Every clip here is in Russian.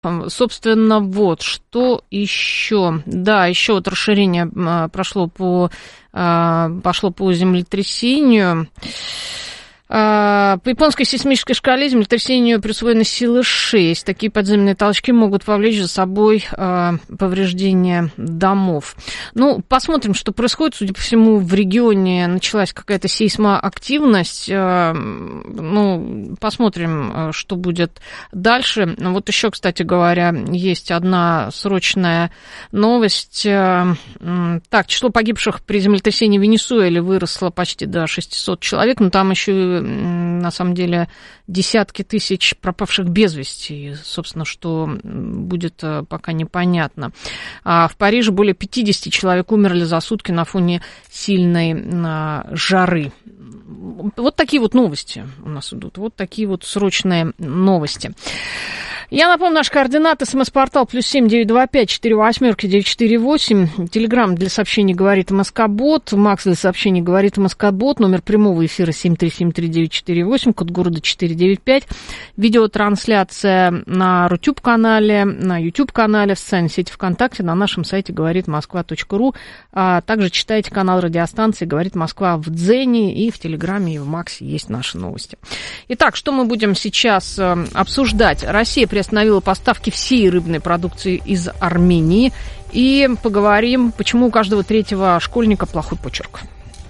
Собственно, вот, что еще? Да, еще вот расширение пошло по землетрясению. По японской сейсмической шкале землетрясению присвоены силы 6. Такие подземные толчки могут повлечь за собой повреждение домов. Ну, посмотрим, что происходит. Судя по всему, в регионе началась какая-то сейсмоактивность. Ну, посмотрим, что будет дальше. Вот еще, кстати говоря, есть одна срочная новость. Так, число погибших при землетрясении в Венесуэле выросло почти до 600 человек, но там еще на самом деле десятки тысяч пропавших без вести. И, собственно, что будет, пока непонятно. А в Париже более 50 человек умерли за сутки на фоне сильной жары. Вот такие вот новости у нас идут. Вот такие вот срочные новости. Я напомню, наши координаты. СМС-портал +7 925 48 948. Телеграм для сообщений говорит МСК-бот. Макс для сообщений говорит МСК-бот. Номер прямого эфира 7373948. Код города 495. Видеотрансляция на Рутюб-канале, на YouTube-канале, в социальной сети ВКонтакте, на нашем сайте говорит Москва.ру. А также читайте канал радиостанции «Говорит Москва» в Дзене, и в Телеграме, и в Максе есть наши новости. Итак, что мы будем сейчас обсуждать? Россия приостановила поставки всей рыбной продукции из Армении. И поговорим, почему у каждого третьего школьника плохой почерк.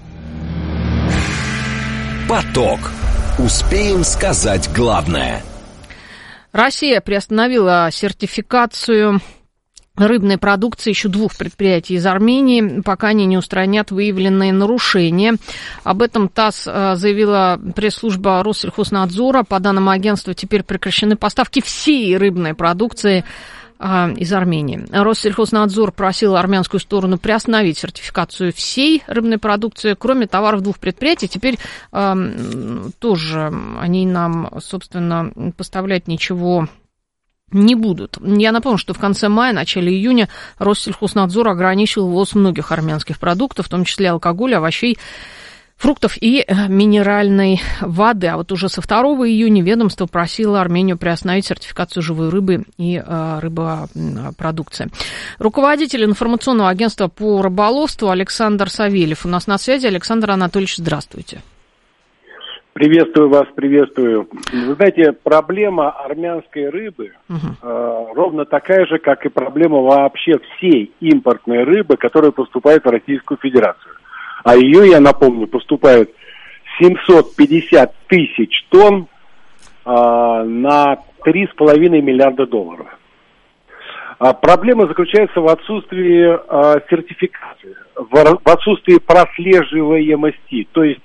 Поток. Успеем сказать главное. Россия приостановила сертификацию рыбной продукции еще 2 предприятий из Армении, пока они не устранят выявленные нарушения. Об этом ТАСС заявила пресс-служба Россельхознадзора. По данным агентства, теперь прекращены поставки всей рыбной продукции из Армении. Россельхознадзор просил армянскую сторону приостановить сертификацию всей рыбной продукции, кроме товаров 2 предприятий. Теперь тоже они нам, собственно, поставлять ничего не будут. Я напомню, что в конце мая, начале июня Россельхознадзор ограничил ввоз многих армянских продуктов, в том числе алкоголя, овощей, фруктов и минеральной воды. А вот уже со 2 июня ведомство просило Армению приостановить сертификацию живой рыбы и рыбопродукции. Руководитель информационного агентства по рыболовству Александр Савельев у нас на связи. Александр Анатольевич, здравствуйте. Приветствую вас, приветствую. Вы знаете, проблема армянской рыбы ровно такая же, как и проблема вообще всей импортной рыбы, которая поступает в Российскую Федерацию. А ее, я напомню, поступает 750 тысяч тонн на $3,5 миллиарда. Проблема заключается в отсутствии сертификации, в отсутствии прослеживаемости, то есть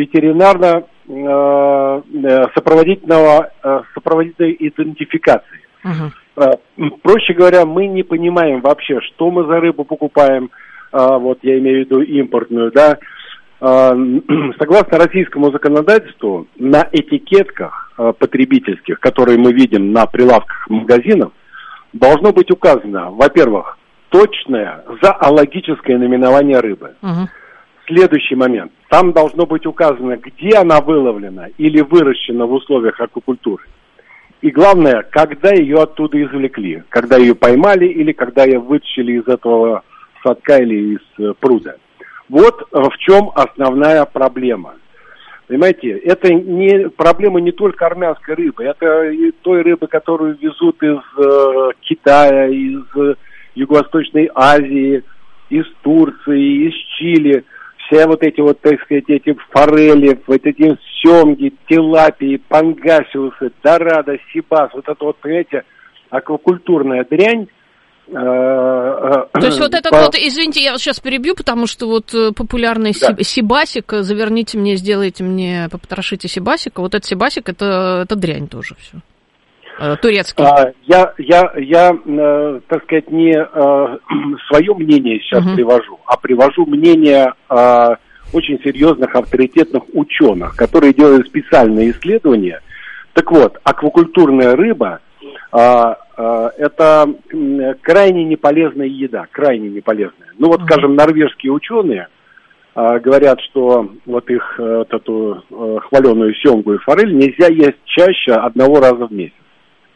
сопроводительной идентификации. Проще говоря, мы не понимаем вообще, что мы за рыбу покупаем, вот я имею в виду импортную, да. Согласно российскому законодательству, на этикетках потребительских, которые мы видим на прилавках магазинов, должно быть указано, во-первых, точное зоологическое наименование рыбы. Следующий момент. Там должно быть указано, где она выловлена или выращена в условиях аквакультуры. И главное, когда ее оттуда извлекли. Когда ее поймали или когда ее вытащили из этого садка или из пруда. Вот в чем основная проблема. Понимаете, это проблема не только армянской рыбы. Это и той рыбы, которую везут из Китая, из Юго-Восточной Азии, из Турции, из Чили. Все вот эти вот, так сказать, эти форели, вот эти семги, тилапии, пангасиусы, дорадо, сибас, вот это вот, понимаете, аквакультурная дрянь. То есть вот этот вот, извините, я вас сейчас перебью, потому что вот популярный сибасик, заверните мне, сделайте мне, попотрошите сибасика, вот этот сибасик, это дрянь тоже все. Турецкий. Я, так сказать, не свое мнение сейчас привожу, а привожу мнение очень серьезных авторитетных ученых, которые делают специальные исследования. Так вот, аквакультурная рыба это крайне неполезная еда, крайне неполезная. Ну вот, скажем, норвежские ученые говорят, что вот их вот эту хваленую семгу и форель нельзя есть чаще 1 раза в месяц.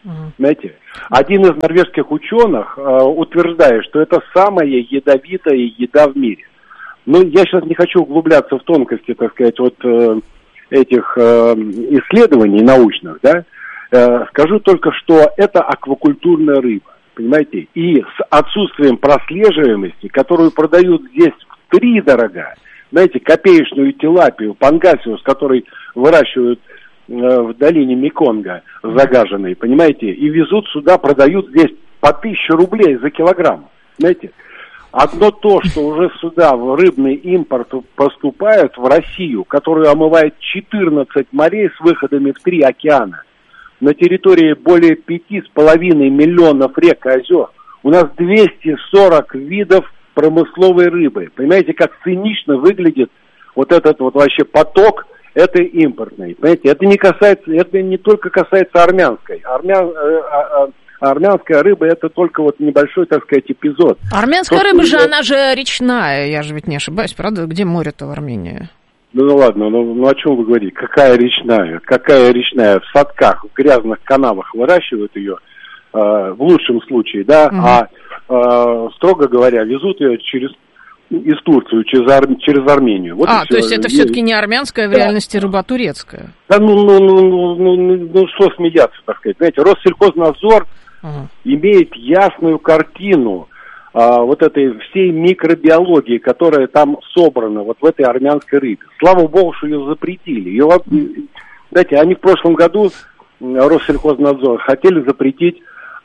Знаете, один из норвежских ученых утверждает, что это самая ядовитая еда в мире. Ну, я сейчас не хочу углубляться в тонкости, так сказать, вот этих исследований научных, да. Скажу только, что это аквакультурная рыба, понимаете, и с отсутствием прослеживаемости, которую продают здесь втридорога, знаете, копеечную тилапию, пангасиус, который выращивают в долине Меконга, загаженной, понимаете, и везут сюда, продают здесь по 1000 рублей за килограмм, знаете. Одно то, что уже сюда в рыбный импорт поступает в Россию, которую омывает 14 морей с выходами в 3 океана, на территории более 5,5 миллионов рек и озер, у нас 240 видов промысловой рыбы. Понимаете, как цинично выглядит вот этот вот вообще поток этой импортной. Понимаете, это не только касается армянской. Армянская рыба — это только вот небольшой, так сказать, эпизод. Армянская рыба же, она же речная, я же ведь не ошибаюсь, правда? Где море-то в Армении? Ну ладно, ну о чем вы говорите? Какая речная? Какая речная? В садках, в грязных канавах выращивают ее, в лучшем случае, да, строго говоря, везут ее из Турции, через Армению. Вот то есть это все-таки не армянская, в реальности рыба турецкая? Да, ну что смеяться, так сказать. Знаете, Россельхознадзор имеет ясную картину вот этой всей микробиологии, которая там собрана, вот в этой армянской рыбе. Слава богу, что ее запретили. Ее, знаете, они в прошлом году, Россельхознадзор, хотели запретить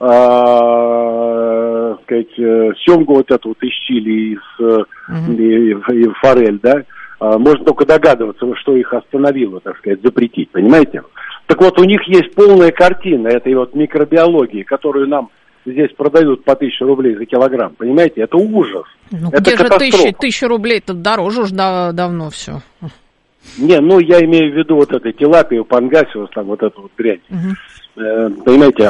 сказать, семгу вот эту вот из Чили, и форель, да, можно только догадываться, что их остановило, так сказать, запретить, понимаете? Так вот, у них есть полная картина этой вот микробиологии, которую нам здесь продают по 1000 рублей за килограмм, понимаете? Это ужас. Ну, это где же 1000 рублей-то дороже уж давно все. Не, ну, я имею в виду вот это тилапию, пангасиус, там вот эту вот дрянь. Понимаете,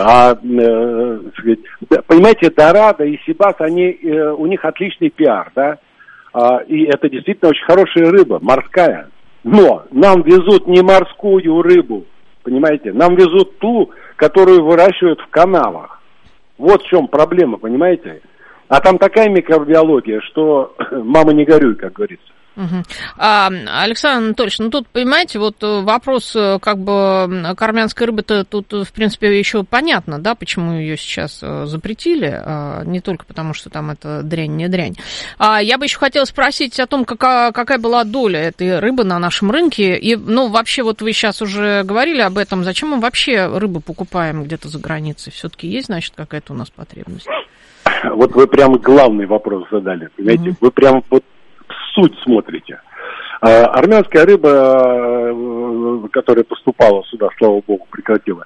понимаете, Дорадо и Сибас, у них отличный пиар, да, и это действительно очень хорошая рыба, морская, но нам везут не морскую рыбу, понимаете, нам везут ту, которую выращивают в канавах, вот в чем проблема, понимаете, а там такая микробиология, что мама не горюй, как говорится. Александр Анатольевич, ну тут, понимаете, вот вопрос как бы к армянской рыбе-то тут, в принципе, еще понятно, да, почему ее сейчас запретили, не только потому, что там это дрянь, не дрянь. Я бы еще хотела спросить о том, какая была доля этой рыбы на нашем рынке, и, ну, вообще, вот вы сейчас уже говорили об этом, зачем мы вообще рыбу покупаем где-то за границей? Все-таки есть, значит, какая-то у нас потребность? Вот вы прям главный вопрос задали, понимаете, вы прям вот суть смотрите. Армянская рыба, которая поступала сюда, слава богу, прекратила,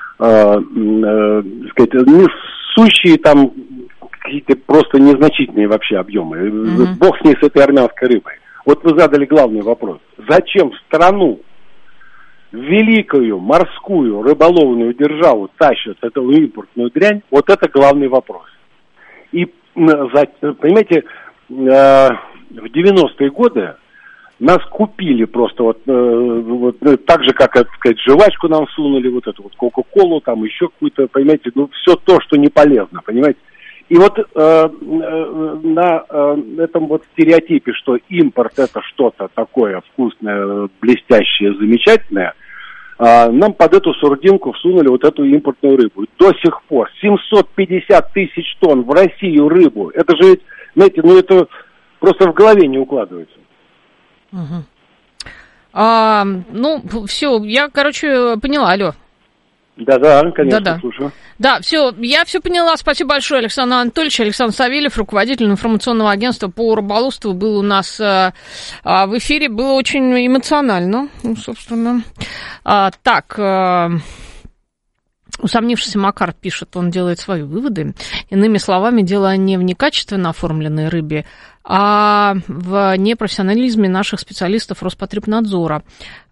сказать, сущие там какие-то просто незначительные вообще объемы. Бог с ней, с этой армянской рыбой. Вот вы задали главный вопрос. Зачем в страну, великую морскую рыболовную державу тащат эту импортную дрянь? Вот это главный вопрос. И, понимаете, в 90-е годы нас купили просто вот так же, как, так сказать, жвачку нам сунули, вот эту вот Кока-Колу, там еще какую-то, понимаете, ну, все то, что не полезно, понимаете. И вот на этом вот стереотипе, что импорт это что-то такое вкусное, блестящее, замечательное, нам под эту сурдинку всунули вот эту импортную рыбу. И до сих пор 750 тысяч тонн в Россию рыбу. Это же, знаете, ну это просто в голове не укладывается. Ну, все, я, короче, поняла, алло. Да, конечно, слушаю. Да, все, я все поняла. Спасибо большое, Александр Анатольевич. Александр Савельев, руководитель информационного агентства по рыболовству, был у нас в эфире. Было очень эмоционально, ну, собственно. Усомнившийся Макар пишет, он делает свои выводы. Иными словами, дело не в некачественно оформленной рыбе, а в непрофессионализме наших специалистов Роспотребнадзора.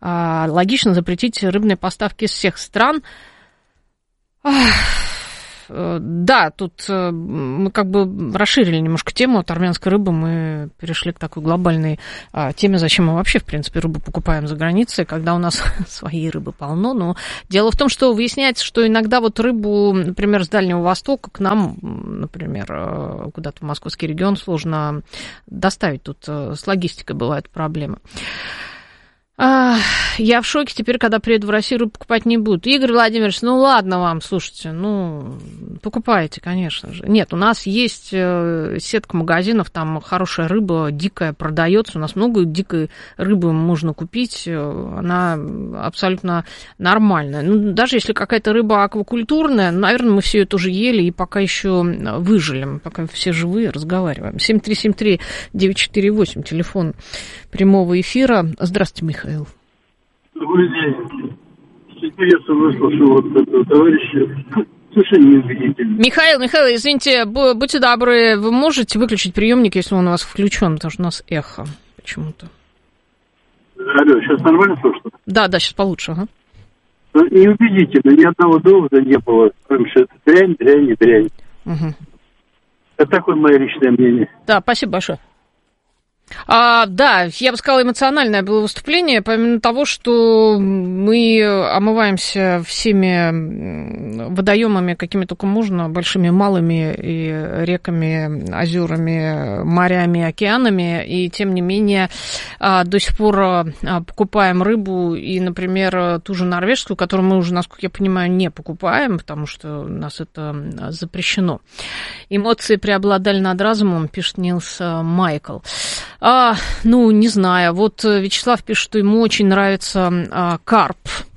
Логично запретить рыбные поставки из всех стран. Да, тут мы как бы расширили немножко тему от армянской рыбы, мы перешли к такой глобальной теме, зачем мы вообще, в принципе, рыбу покупаем за границей, когда у нас своей рыбы полно. Но дело в том, что выясняется, что иногда вот рыбу, например, с Дальнего Востока к нам, например, куда-то в московский регион сложно доставить. Тут с логистикой бывают проблемы. Я в шоке теперь, когда приеду в Россию, рыбу покупать не буду. Игорь Владимирович, ну ладно вам, слушайте, покупайте, конечно же. Нет, у нас есть сетка магазинов, там хорошая рыба, дикая продается. У нас много дикой рыбы можно купить, она абсолютно нормальная. Ну, даже если какая-то рыба аквакультурная, наверное, мы все это уже ели и пока еще выжили, пока все живые, разговариваем. 7373948, телефон прямого эфира. Здравствуйте, Михаил. Добрый день. С интересом выслушал вот этого товарища. Совершенно неубедительно. Михаил, извините, будьте добры, вы можете выключить приемник, если он у вас включен, потому что у нас эхо почему-то. Алло, сейчас нормально слышно? Да, сейчас получше. Ага. Неубедительно, ни одного довода не было, кроме что это дрянь. Угу. Это такое мое личное мнение. Да, спасибо большое. Да, я бы сказала, эмоциональное было выступление, помимо того, что мы омываемся всеми водоемами, какими только можно, большими, малыми, и реками, озерами, морями, океанами, и тем не менее до сих пор покупаем рыбу, и, например, ту же норвежскую, которую мы уже, насколько я понимаю, не покупаем, потому что у нас это запрещено. Эмоции преобладали над разумом, пишет Нилс Майкл. Не знаю. Вот Вячеслав пишет, что ему очень нравится карп.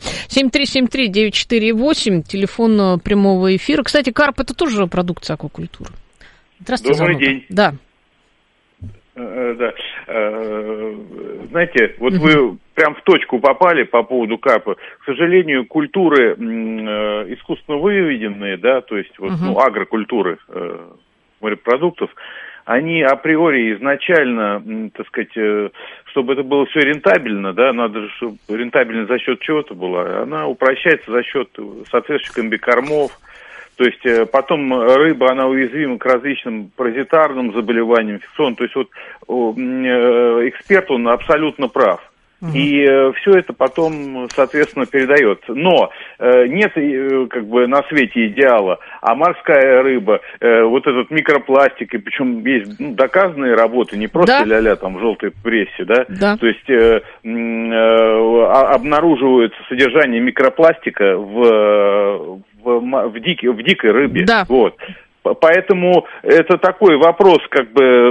7373948, телефон прямого эфира. Кстати, карп – это тоже продукция аквакультуры. Здравствуйте, Добрый день. Да. Да. Знаете, вот вы прям в точку попали по поводу карпа. К сожалению, культуры искусственно выведенные, да, то есть вот, агрокультуры морепродуктов, они априори изначально, так сказать, чтобы это было все рентабельно, да, надо же, чтобы рентабельность за счет чего-то была, она упрощается за счет соответствующих комбикормов. То есть потом рыба, она уязвима к различным паразитарным заболеваниям, инфекционным. То есть вот эксперт, он абсолютно прав. И все это потом, соответственно, передает. Но нет как бы на свете идеала. А морская рыба, вот этот микропластик, и причем есть доказанные работы, не просто ля-ля там в желтой прессе, да? То есть обнаруживается содержание микропластика в дикой рыбе. Да. Вот. Поэтому это такой вопрос, как бы,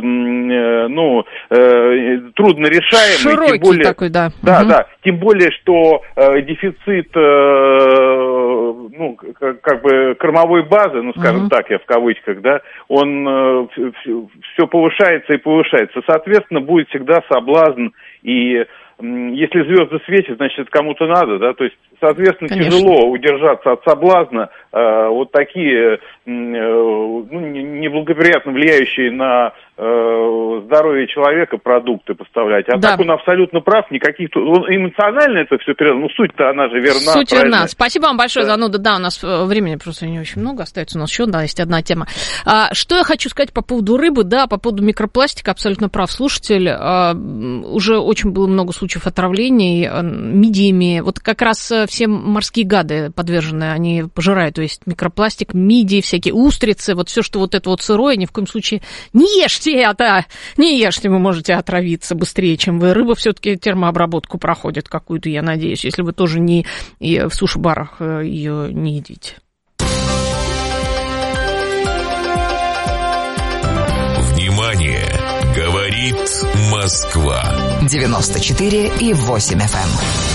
трудно решаемый. Широкий тем более, такой, да. Да. Тем более, что дефицит, как бы кормовой базы, скажем так, я в кавычках, да, он все повышается и повышается. Соответственно, будет всегда соблазн, и если звезды светят, значит, это кому-то надо, да, то есть, соответственно, тяжело удержаться от соблазна, вот такие, неблагоприятно влияющие на здоровье человека продукты поставлять. А так он абсолютно прав, никаких... Он эмоционально это все передал, суть-то она же верна. Суть верна. Спасибо вам большое за ноду. Да, у нас времени просто не очень много остается, у нас еще, есть одна тема. Что я хочу сказать по поводу рыбы, по поводу микропластика, абсолютно прав слушатель. Уже очень было много случаев отравлений мидиями. Вот как раз все морские гады подвержены, они пожирают, то есть микропластик, мидии, всякие устрицы, вот все, что вот это вот сырое, ни в коем случае не ешьте это, не ешьте, вы можете отравиться быстрее, чем вы. Рыба все-таки термообработку проходит какую-то, я надеюсь, если вы тоже не в суши-барах ее не едите. Внимание! Говорит Москва. 94,8 FM.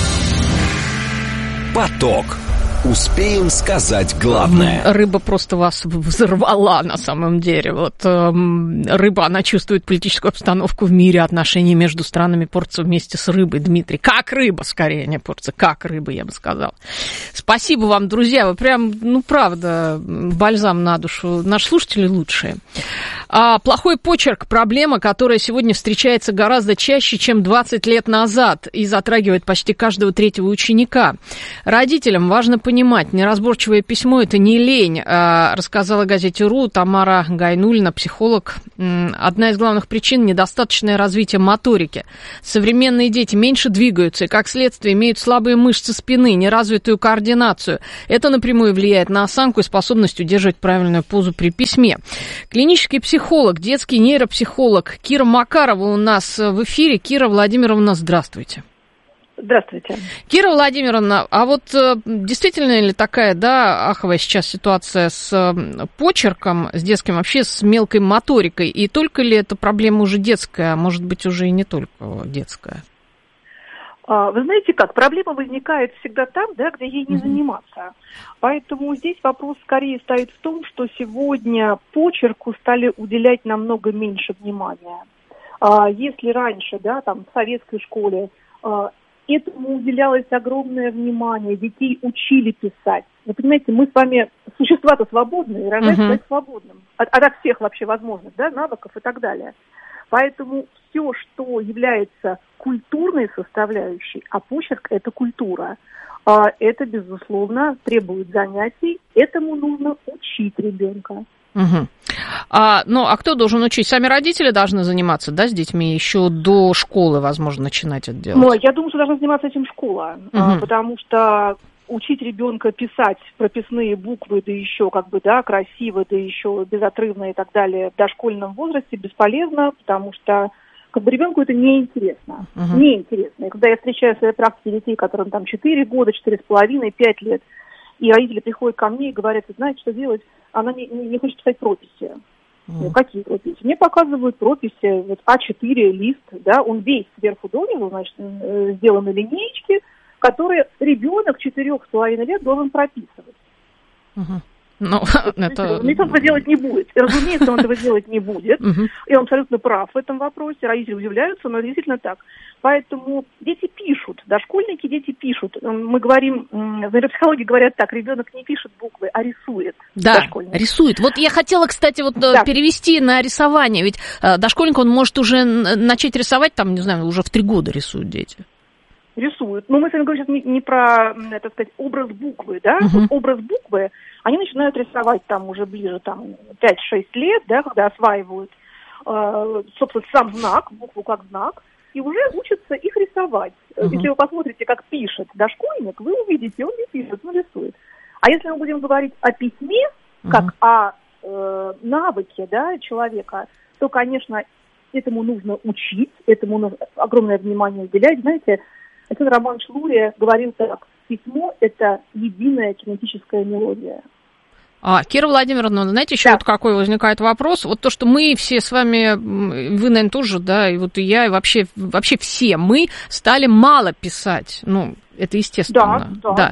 Поток. Успеем сказать главное. Рыба просто вас взорвала на самом деле. Вот рыба, она чувствует политическую обстановку в мире, отношения между странами портятся вместе с рыбой. Дмитрий, как рыба, скорее, не портится, как рыба, я бы сказала. Спасибо вам, друзья, вы прям, правда, бальзам на душу. Наши слушатели лучшие. Плохой почерк – проблема, которая сегодня встречается гораздо чаще, чем 20 лет назад и затрагивает почти каждого третьего ученика. Родителям важно понимать, неразборчивое письмо – это не лень, рассказала газете «РУ» Тамара Гайнуллина, психолог. Одна из главных причин – недостаточное развитие моторики. Современные дети меньше двигаются и, как следствие, имеют слабые мышцы спины, неразвитую координацию. Это напрямую влияет на осанку и способность удерживать правильную позу при письме. Клинический психолог, детский нейропсихолог Кира Макарова у нас в эфире. Кира Владимировна, здравствуйте. Здравствуйте. Кира Владимировна, а вот действительно ли такая, аховая сейчас ситуация с почерком, с детским, вообще с мелкой моторикой? И только ли эта проблема уже детская, а может быть уже и не только детская? Вы знаете как, проблема возникает всегда там, где ей не заниматься. Поэтому здесь вопрос скорее стоит в том, что сегодня почерку стали уделять намного меньше внимания. Если раньше, в советской школе, этому уделялось огромное внимание, детей учили писать. Вы понимаете, мы с вами существа-то свободные, и рожать стать свободным. От всех вообще возможных, навыков и так далее. Поэтому все, что является культурной составляющей, а почерк – это культура, это, безусловно, требует занятий, этому нужно учить ребенка. Угу. А кто должен учить? Сами родители должны заниматься, с детьми еще до школы, возможно, начинать это делать? Я думаю, что должна заниматься этим школа, потому что учить ребенка писать прописные буквы, да еще красиво, да еще безотрывно и так далее в дошкольном возрасте бесполезно, потому что ребенку это неинтересно. Неинтересно. И когда я встречаю в своей практике детей, которым 4 года, 4,5, 5 лет, и родители приходят ко мне и говорят: знаете, что делать? Она не хочет писать прописи. Какие прописи? Мне показывают прописи, А4 лист, он весь сверху донизу, сделаны линеечки, которые ребенок 4,5 лет должен прописывать. Это... Никто этого делать не будет. И, разумеется, он этого делать не будет. И он абсолютно прав в этом вопросе. Родители удивляются, но это действительно так. Поэтому дети пишут, дошкольники дети пишут. Мы говорим, в нейропсихологии говорят так: ребенок не пишет буквы, а рисует. Да, рисует. Вот я хотела, кстати, перевести на рисование. Ведь дошкольник, он может уже начать рисовать, уже в 3 года рисуют дети. Рисуют. Но мы с вами говорим сейчас не про, образ буквы, Образ буквы они начинают рисовать уже ближе 5-6 лет, когда осваивают, собственно, сам знак, букву как знак, и уже учатся их рисовать. Если вы посмотрите, как пишет дошкольник, вы увидите, он не пишет, он рисует. А если мы будем говорить о письме, как о навыке человека, то, конечно, этому нужно учить, этому нужно огромное внимание уделять. Знаете, Александр Романович Лурия говорил так: письмо – это единая кинетическая мелодия. Кира Владимировна, знаете, еще какой возникает вопрос? То, что мы все с вами, вы, наверное, тоже, и я, и вообще все мы стали мало писать. Это естественно. Да.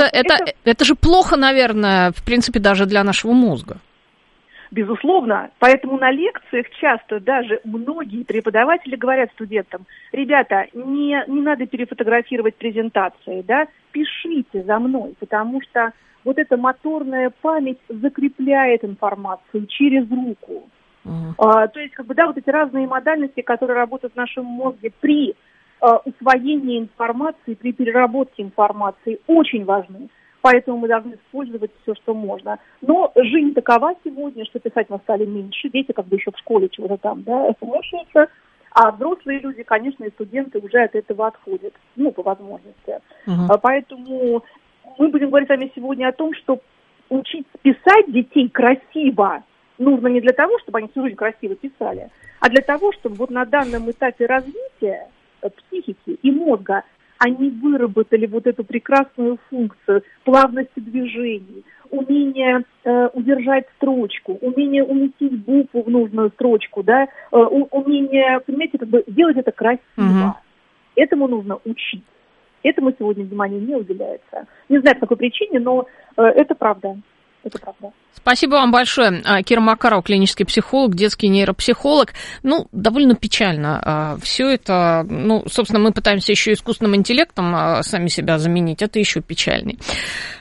Это же плохо, наверное, в принципе, даже для нашего мозга. Безусловно. Поэтому на лекциях часто даже многие преподаватели говорят студентам: ребята, не надо перефотографировать презентации, пишите за мной, потому что эта моторная память закрепляет информацию через руку. То есть, эти разные модальности, которые работают в нашем мозге при усвоении информации, при переработке информации, очень важны. Поэтому мы должны использовать все, что можно. Но жизнь такова сегодня, что писать мы стали меньше. Дети еще в школе чего-то учатся. А взрослые люди, конечно, и студенты уже от этого отходят. По возможности. Поэтому мы будем говорить с вами сегодня о том, что учить писать детей красиво нужно не для того, чтобы они всю жизнь красиво писали, а для того, чтобы на данном этапе развития психики и мозга они выработали эту прекрасную функцию плавности движений, умение удержать строчку, умение уместить букву в нужную строчку, умение, понимаете, делать это красиво. Этому нужно учить. Этому сегодня внимание не уделяется. Не знаю, по какой причине, но это правда. Это правда. Спасибо вам большое. Кира Макарова, клинический психолог, детский нейропсихолог. Довольно печально. Все это, собственно, мы пытаемся еще искусственным интеллектом сами себя заменить. Это еще печальней.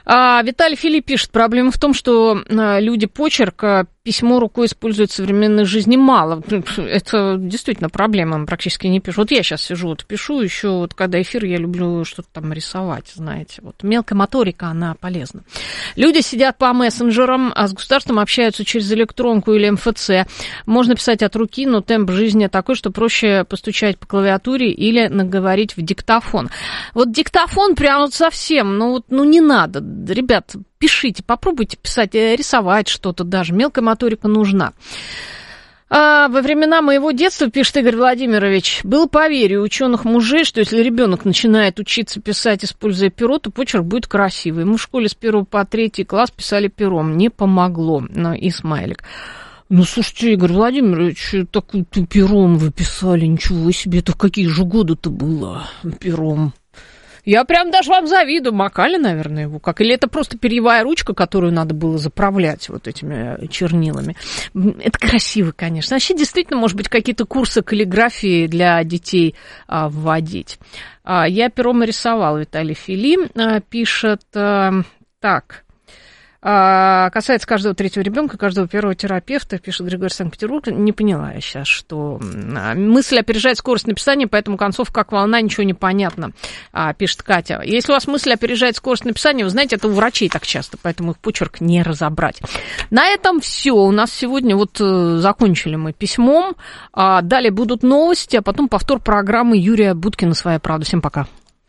Виталий Филипп пишет, проблема в том, что люди почерк, письмо рукой используют в современной жизни мало. Это действительно проблема, практически не пишу. Вот я сейчас сижу, вот пишу еще, вот когда эфир, я люблю что-то там рисовать, знаете. Вот мелкая моторика, она полезна. Люди сидят по мессенджерам, а с государством общаются через электронку или МФЦ. Можно писать от руки, но темп жизни такой, что проще постучать по клавиатуре или наговорить в диктофон. Вот диктофон прям вот совсем, ну не надо. Ребят, пишите, попробуйте писать, рисовать что-то даже. Мелкая моторика нужна. Во времена моего детства, пишет Игорь Владимирович, было поверье у ученых мужей, что если ребенок начинает учиться писать, используя перо, то почерк будет красивый. Мы в школе с 1 по 3 класс писали пером. Не помогло. И смайлик. Ну, слушайте, Игорь Владимирович, таким пером вы писали, ничего себе, это в какие же годы-то было пером? Я прям даже вам завидую. Макали, наверное, его как. Или это просто перьевая ручка, которую надо было заправлять вот этими чернилами. Это красиво, конечно. Вообще, действительно, может быть, какие-то курсы каллиграфии для детей вводить. Я пером и рисовала, Виталий Филипп пишет так. Касается каждого третьего ребенка, каждого первого терапевта, пишет Григорий Санкт-Петербург. Не поняла я сейчас, что мысль опережает скорость написания, поэтому концовка как волна, ничего не понятно, пишет Катя. Если у вас мысль опережает скорость написания, вы знаете, это у врачей так часто, поэтому их почерк не разобрать. На этом все. У нас сегодня вот закончили мы письмом. Далее будут новости, а потом повтор программы Юрия Буткина «Своя правда». Всем пока.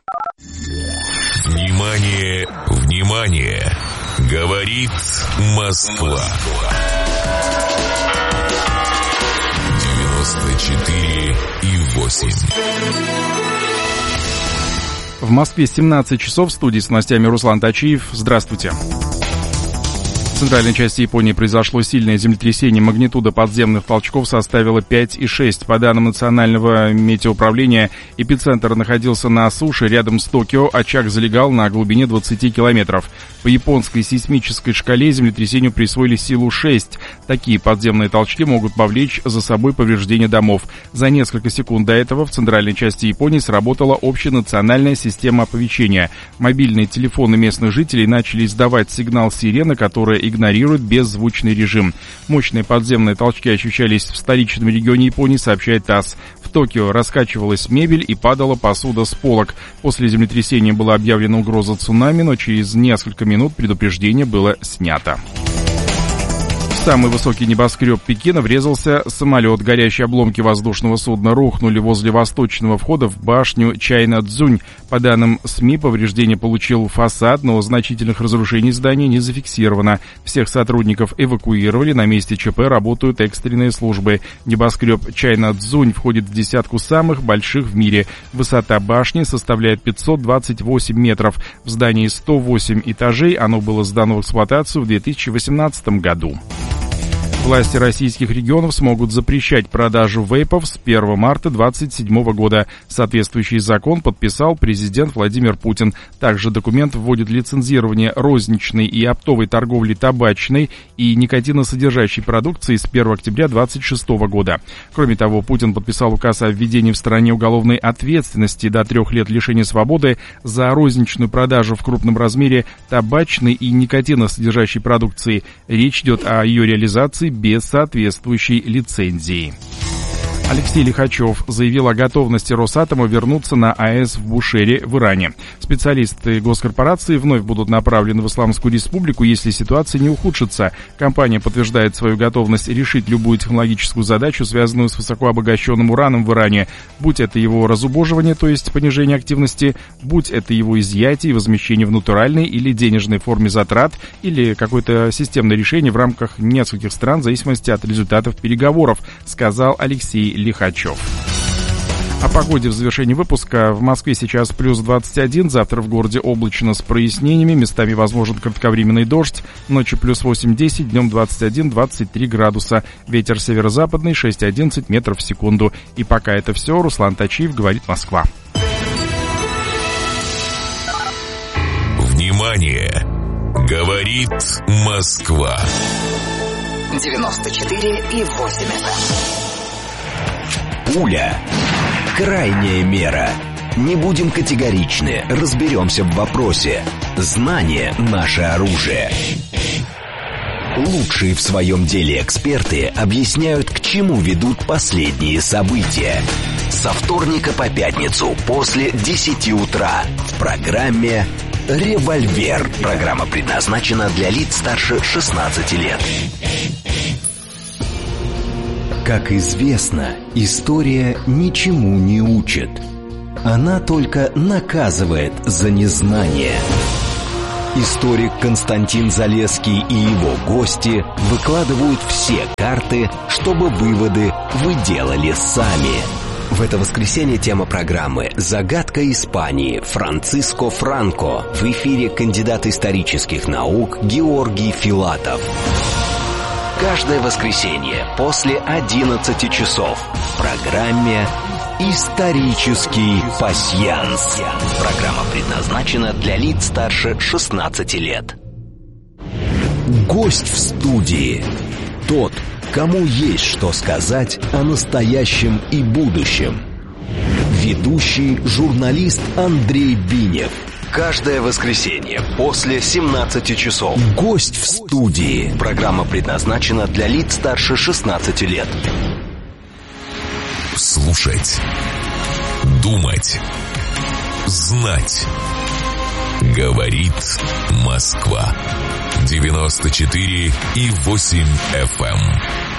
Внимание, внимание! Говорит Москва. 94,8. В Москве 17 часов. В студии с новостями Руслан Тачиев. Здравствуйте. В центральной части Японии произошло сильное землетрясение. Магнитуда подземных толчков составила 5,6. По данным Национального метеоуправления, эпицентр находился на суше рядом с Токио. Очаг залегал на глубине 20 километров. По японской сейсмической шкале землетрясению присвоили силу 6. Такие подземные толчки могут повлечь за собой повреждение домов. За несколько секунд до этого в центральной части Японии сработала общенациональная система оповещения. Мобильные телефоны местных жителей начали издавать сигнал сирены, которая игнорирует беззвучный режим. Мощные подземные толчки ощущались в столичном регионе Японии, сообщает ТАСС. В Токио раскачивалась мебель и падала посуда с полок. После землетрясения была объявлена угроза цунами, но через несколько минут предупреждение было снято. В самый высокий небоскреб Пекина врезался самолет. Горящие обломки воздушного судна рухнули возле восточного входа в башню Чайна-Цзунь. По данным СМИ, повреждение получил фасад, но значительных разрушений здания не зафиксировано. Всех сотрудников эвакуировали. На месте ЧП работают экстренные службы. Небоскреб Чайна-Цзунь входит в десятку самых больших в мире. Высота башни составляет 528 метров. В здании 108 этажей. Оно было сдано в эксплуатацию в 2018 году. Власти российских регионов смогут запрещать продажу вейпов с 1 марта 2027 года. Соответствующий закон подписал президент Владимир Путин. Также документ вводит лицензирование розничной и оптовой торговли табачной и никотиносодержащей продукции с 1 октября 2026 года. Кроме того, Путин подписал указ о введении в стране уголовной ответственности до 3 лет лишения свободы за розничную продажу в крупном размере табачной и никотиносодержащей продукции. Речь идет о ее реализации без соответствующей лицензии. Алексей Лихачев заявил о готовности Росатома вернуться на АЭС в Бушере в Иране. Специалисты госкорпорации вновь будут направлены в Исламскую Республику, если ситуация не ухудшится. Компания подтверждает свою готовность решить любую технологическую задачу, связанную с высокообогащенным ураном в Иране. Будь это его разубоживание, то есть понижение активности, будь это его изъятие и возмещение в натуральной или денежной форме затрат, или какое-то системное решение в рамках нескольких стран в зависимости от результатов переговоров, сказал Алексей Лихачев. О погоде в завершении выпуска. В Москве сейчас плюс 21, завтра в городе облачно с прояснениями, местами возможен кратковременный дождь, ночью плюс 8-10, днем 21-23 градуса, ветер северо-западный 6-11 метров в секунду. И пока это все, Руслан Тачиев, говорит Москва. Внимание! Говорит Москва. 94,8 FM. Пуля. Крайняя мера. Не будем категоричны, разберемся в вопросе. Знание – наше оружие. Лучшие в своем деле эксперты объясняют, к чему ведут последние события. Со вторника по пятницу после 10 утра в программе «Револьвер». Программа предназначена для лиц старше 16 лет. Как известно, история ничему не учит. Она только наказывает за незнание. Историк Константин Залесский и его гости выкладывают все карты, чтобы выводы вы делали сами. В это воскресенье тема программы «Загадка Испании» Франциско Франко. В эфире кандидат исторических наук Георгий Филатов. Каждое воскресенье после 11 часов в программе «Исторический пасьянс». Программа предназначена для лиц старше 16 лет. Гость в студии. Тот, кому есть что сказать о настоящем и будущем. Ведущий журналист Андрей Бинев. Каждое воскресенье после 17 часов. Гость в студии. Программа предназначена для лиц старше 16 лет. Слушать, думать, знать. Говорит Москва. 94,8 FM.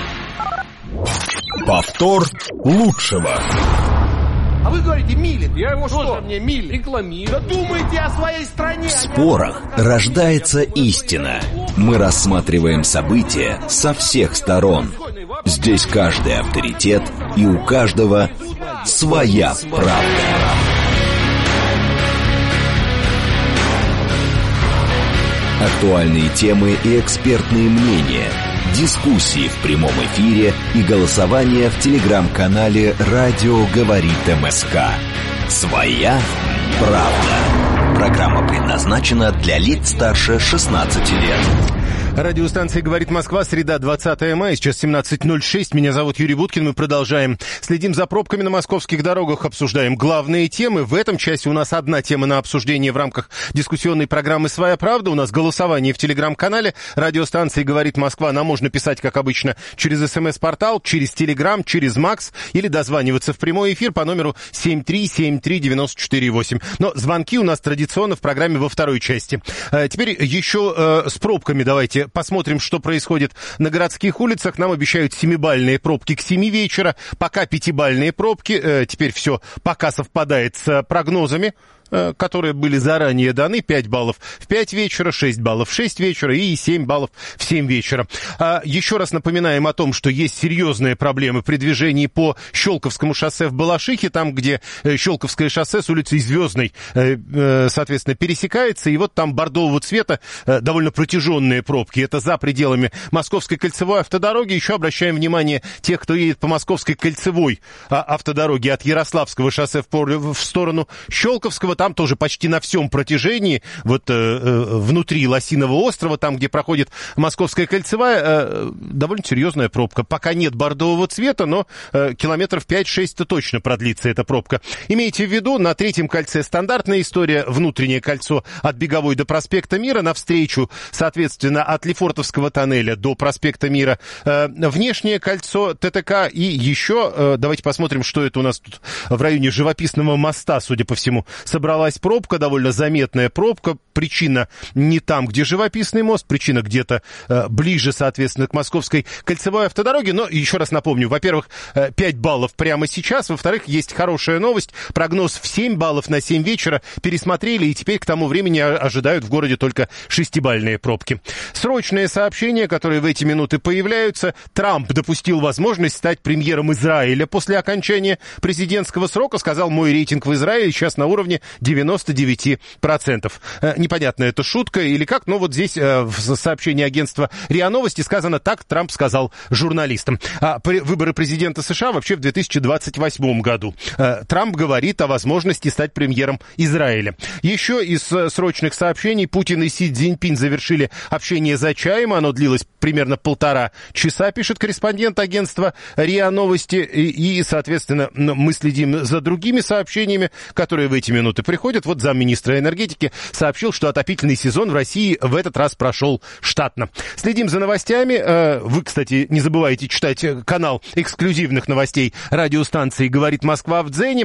Повтор лучшего. А вы говорите, милит. Я его что мне милит? Рекламирую. Да думайте о своей стране. В спорах рождается истина. Мы рассматриваем события со всех сторон. Здесь каждый авторитет, и у каждого своя правда. Актуальные темы и экспертные мнения, дискуссии в прямом эфире и голосование в телеграм-канале «Радио говорит МСК». Своя правда. Программа предназначена для лиц старше 16 лет. Радиостанция «Говорит Москва», среда, 20 мая, сейчас 17:06. Меня зовут Юрий Буткин, мы продолжаем. Следим за пробками на московских дорогах, обсуждаем главные темы. В этом часе у нас одна тема на обсуждение в рамках дискуссионной программы «Своя правда». У нас голосование в телеграм-канале радиостанции «Говорит Москва». Нам можно писать, как обычно, через СМС-портал, через Телеграм, через Макс или дозваниваться в прямой эфир по номеру 7373948. Но звонки у нас традиционно в программе во второй части. Теперь еще с пробками давайте посмотрим, что происходит на городских улицах. Нам обещают 7-бальные пробки к 7 вечера. Пока 5-бальные пробки. Теперь все пока совпадает с прогнозами, которые были заранее даны. 5 баллов в 5 вечера, 6 баллов в 6 вечера и 7 баллов в 7 вечера. Еще раз напоминаем о том, что есть серьезные проблемы при движении по Щелковскому шоссе в Балашихе, там, где Щелковское шоссе с улицей Звездной, соответственно, пересекается. И вот там бордового цвета довольно протяженные пробки. Это за пределами Московской кольцевой автодороги. Еще обращаем внимание тех, кто едет по Московской кольцевой автодороге от Ярославского шоссе в сторону Щелковского. Там тоже почти на всем протяжении, вот внутри Лосиного острова, там, где проходит Московская кольцевая, довольно серьезная пробка. Пока нет бордового цвета, но километров 5-6-то точно продлится эта пробка. Имейте в виду, на третьем кольце стандартная история, внутреннее кольцо от Беговой до проспекта Мира, навстречу, соответственно, от Лефортовского тоннеля до проспекта Мира, внешнее кольцо ТТК и еще, давайте посмотрим, что это у нас тут в районе Живописного моста, судя по всему, собралась пробка, довольно заметная пробка. Причина не там, где Живописный мост, причина где-то ближе, соответственно, к Московской кольцевой автодороге. Но еще раз напомню, во-первых, 5 баллов прямо сейчас, во-вторых, есть хорошая новость. Прогноз в 7 баллов на 7 вечера пересмотрели, и теперь к тому времени ожидают в городе только 6-бальные пробки. Срочные сообщения, которые в эти минуты появляются. Трамп допустил возможность стать премьером Израиля после окончания президентского срока. Сказал, мой рейтинг в Израиле сейчас на уровне 99%. Непонятно, это шутка или как, но вот здесь в сообщении агентства РИА Новости сказано так, Трамп сказал журналистам. Выборы президента США вообще в 2028 году. Трамп говорит о возможности стать премьером Израиля. Еще из срочных сообщений: Путин и Си Цзиньпин завершили общение за чаем. Оно длилось примерно 1,5 часа, пишет корреспондент агентства РИА Новости. И, соответственно, мы следим за другими сообщениями, которые в эти минуты продукты приходят. Вот замминистра энергетики сообщил, что отопительный сезон в России в этот раз прошел штатно. Следим за новостями. Вы, кстати, не забывайте читать канал эксклюзивных новостей радиостанции «Говорит Москва» в Дзене.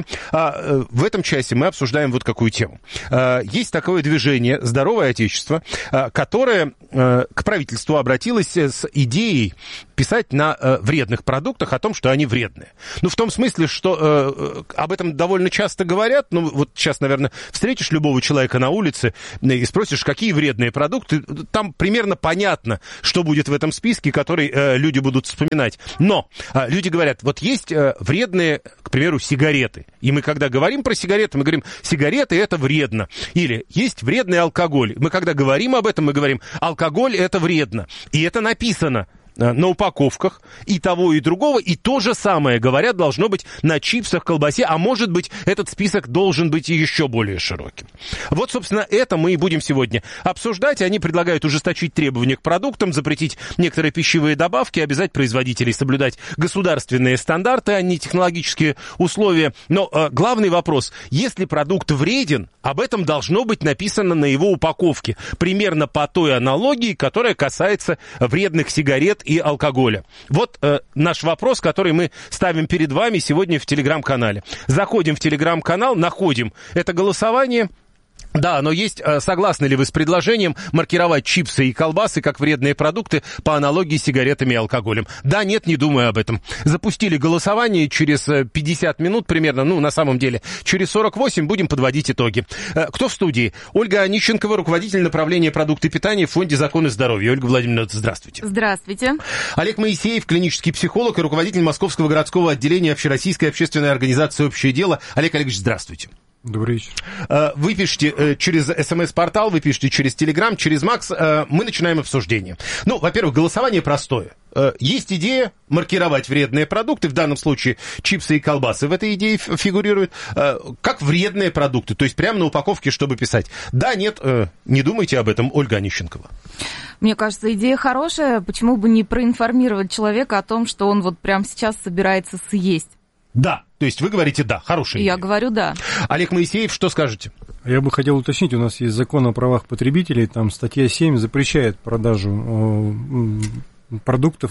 В этом часе мы обсуждаем вот какую тему. Есть такое движение «Здоровое Отечество», которое к правительству обратилось с идеей писать на вредных продуктах о том, что они вредные. Ну, в том смысле, что об этом довольно часто говорят. Ну, вот сейчас, наверное, встретишь любого человека на улице и спросишь, какие вредные продукты. Там примерно понятно, что будет в этом списке, который люди будут вспоминать. Но люди говорят, вот есть вредные, к примеру, сигареты. И мы, когда говорим про сигареты, мы говорим, сигареты – это вредно. Или есть вредный алкоголь. Мы, когда говорим об этом, мы говорим, алкоголь – это вредно. И это написано на упаковках и того, и другого, и то же самое, говорят, должно быть на чипсах, колбасе, а может быть, этот список должен быть еще более широким. Вот, собственно, это мы и будем сегодня обсуждать. Они предлагают ужесточить требования к продуктам, запретить некоторые пищевые добавки, обязать производителей соблюдать государственные стандарты, а не технологические условия. Но главный вопрос, если продукт вреден, об этом должно быть написано на его упаковке, примерно по той аналогии, которая касается вредных сигарет и алкоголя. Вот наш вопрос, который мы ставим перед вами сегодня в Телеграм-канале. Заходим в Телеграм-канал, находим это голосование. Да, оно есть. Согласны ли вы с предложением маркировать чипсы и колбасы как вредные продукты по аналогии с сигаретами и алкоголем? Да, нет, не думаю об этом. Запустили голосование, через 50 минут примерно, ну, на самом деле, через 48 будем подводить итоги. Кто в студии? Ольга Онищенкова, руководитель направления продукты питания в Фонде «Закон и здоровье». Ольга Владимировна, здравствуйте. Здравствуйте. Олег Моисеев, клинический психолог и руководитель Московского городского отделения Общероссийской общественной организации «Общее дело». Олег Олегович, здравствуйте. Добрый вечер. Вы пишете через СМС-портал, вы пишете через Телеграм, через Макс. Мы начинаем обсуждение. Ну, во-первых, голосование простое. Есть идея маркировать вредные продукты, в данном случае чипсы и колбасы в этой идее фигурируют, как вредные продукты, то есть прямо на упаковке, чтобы писать. Да, нет, не думайте об этом, Ольга Онищенкова. Мне кажется, идея хорошая. Почему бы не проинформировать человека о том, что он вот прямо сейчас собирается съесть? Да, то есть вы говорите «да», хорошая идея. Я говорю «да». Олег Моисеев, что скажете? Я бы хотел уточнить, у нас есть закон о правах потребителей, там статья 7 запрещает продажу продуктов,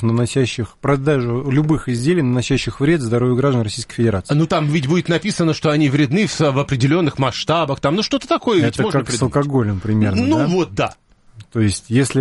продажу любых изделий, наносящих вред здоровью граждан Российской Федерации. Ну, там ведь будет написано, что они вредны в определенных масштабах, там, ну, что-то такое ведь это можно как придумать. С алкоголем примерно, ну, да? Вот, да. То есть, если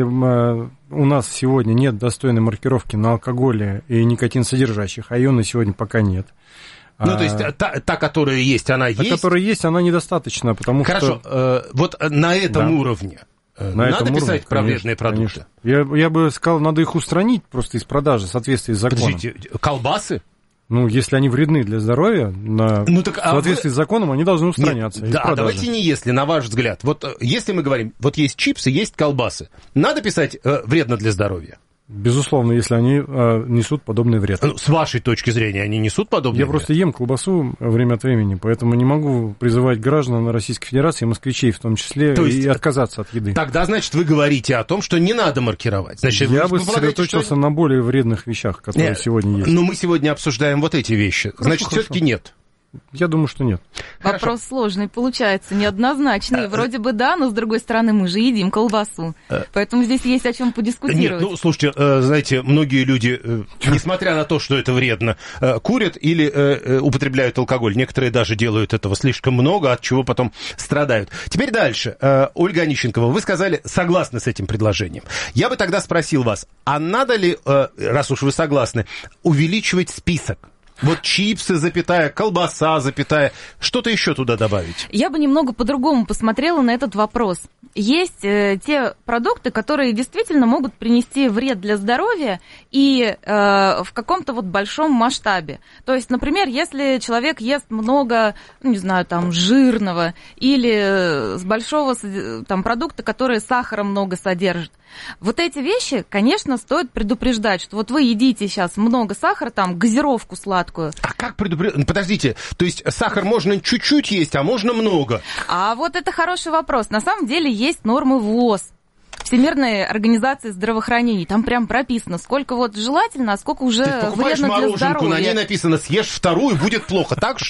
у нас сегодня нет достойной маркировки на алкоголе и никотинсодержащих, а ее на сегодня пока нет. Ну, то есть, та, которая есть, она есть? Та, которая есть, она недостаточна, потому что... Хорошо, вот на этом уровне надо писать про вредные продукты? Я бы сказал, надо их устранить просто из продажи в соответствии с законом. Подождите, колбасы? Ну, если они вредны для здоровья, в соответствии с законом, они должны устраняться. Нет, да, давайте не если, на ваш взгляд. Вот если мы говорим, вот есть чипсы, есть колбасы, надо писать вредно для здоровья? Безусловно, если они несут подобный вред. Ну, с вашей точки зрения, они несут подобный вред? Я просто ем колбасу время от времени, поэтому не могу призывать граждан Российской Федерации, москвичей в том числе, и отказаться от еды. Тогда, значит, вы говорите о том, что не надо маркировать. Значит, я бы сосредоточился на более вредных вещах, которые сегодня есть. Но мы сегодня обсуждаем вот эти вещи. Значит, все-таки нет. Я думаю, что нет. Вопрос сложный, получается, неоднозначный. Вроде бы да, но с другой стороны мы же едим колбасу. Поэтому здесь есть о чем подискутировать. Нет, ну, слушайте, знаете, многие люди, несмотря на то, что это вредно, курят или употребляют алкоголь. Некоторые даже делают этого слишком много, от чего потом страдают. Теперь дальше. Ольга Онищенкова, вы сказали, согласны с этим предложением. Я бы тогда спросил вас, а надо ли, раз уж вы согласны, увеличивать список? Вот чипсы, запятая, колбаса, запятая. Что-то еще туда добавить? Я бы немного по-другому посмотрела на этот вопрос. Есть те продукты, которые действительно могут принести вред для здоровья и в каком-то вот большом масштабе. То есть, например, если человек ест много, ну, не знаю, там, жирного или с большого там, продукта, который сахара много содержит, вот эти вещи, конечно, стоит предупреждать, что вот вы едите сейчас много сахара, там, газировку сладкую. А как предупреждать? Подождите, то есть сахар можно чуть-чуть есть, а можно много? А вот это хороший вопрос. На самом деле есть нормы ВОЗ, Всемирной организации здравоохранения. Там прям прописано, сколько вот желательно, а сколько уже вредно для здоровья. Мороженку, на ней написано, съешь вторую, будет плохо. Так, что ли?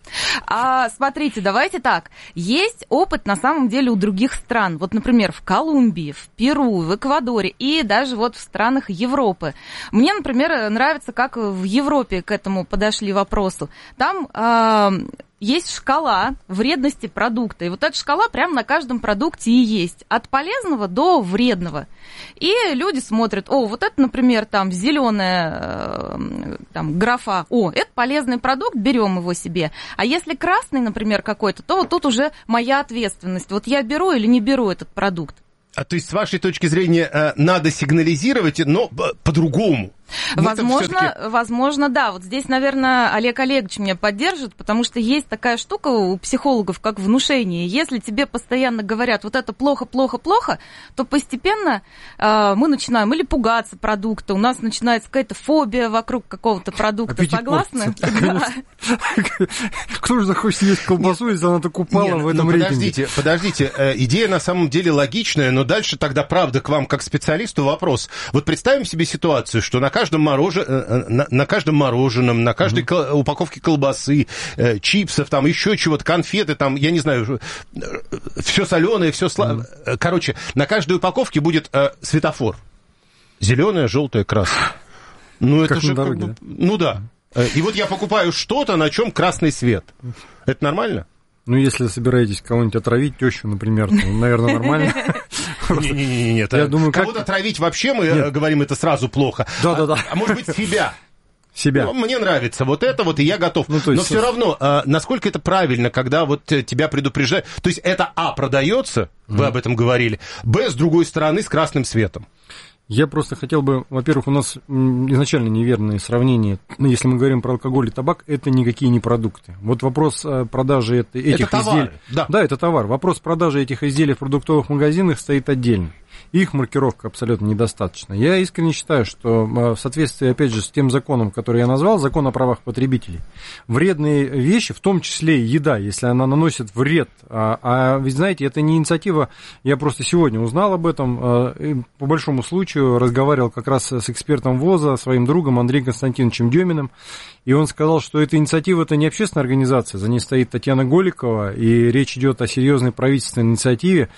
Смотрите, давайте так. Есть опыт, на самом деле, у других стран. Вот, например, в Колумбии, в Перу, в Эквадоре и даже вот в странах Европы. Мне, например, нравится, как в Европе к этому подошли вопросу. Там есть шкала вредности продукта. И вот эта шкала прямо на каждом продукте и есть. От полезного до вредного. И люди смотрят, вот это, например, там зеленая там, графа. Это полезный продукт, берем его себе. А если красный, например, какой-то, то вот тут уже моя ответственность. Вот я беру или не беру этот продукт. То есть, с вашей точки зрения, надо сигнализировать, но по-другому? Возможно, да. Вот здесь, наверное, Олег Олегович меня поддержит, потому что есть такая штука у психологов, как внушение. Если тебе постоянно говорят, вот это плохо, плохо, плохо, то постепенно мы начинаем или пугаться продукта, у нас начинается какая-то фобия вокруг какого-то продукта. Согласны? Кто же захочет есть колбасу, если она так упала в этом рейтинге? Подождите. Идея на самом деле логичная, но дальше тогда, правда, к вам как специалисту вопрос. Вот представим себе ситуацию, что на каждом мороженом, на каждой упаковке колбасы, чипсов, там еще чего-то, конфеты, там, я не знаю, все соленое, все сладкое. Короче, на каждой упаковке будет светофор. Зеленое, желтое, красное. Ну, это же как бы... Ну да. И вот я покупаю что-то, на чем красный свет. Это нормально? Ну, если собираетесь кого-нибудь отравить, тещу, например, то, наверное, нормально. Нет, кого-то травить вообще, мы говорим, это сразу плохо. Да. А может быть, себя. Ну, мне нравится вот это вот, и я готов. Но все равно, насколько это правильно, когда вот тебя предупреждают. То есть это, продается, вы об этом говорили, с другой стороны, с красным светом. Я просто хотел бы, во-первых, у нас изначально неверные сравнения. Если мы говорим про алкоголь и табак, это никакие не продукты. Вот вопрос продажи этих изделий. Да, это товар. Вопрос продажи этих изделий в продуктовых магазинах стоит отдельно. Их маркировка абсолютно недостаточна. Я искренне считаю, что в соответствии, опять же, с тем законом, который я назвал, закон о правах потребителей, вредные вещи, в том числе и еда, если она наносит вред, ведь, знаете, это не инициатива, я просто сегодня узнал об этом, по большому случаю разговаривал как раз с экспертом ВОЗа, своим другом Андреем Константиновичем Деминым, и он сказал, что эта инициатива, это не общественная организация, за ней стоит Татьяна Голикова, и речь идет о серьезной правительственной инициативе.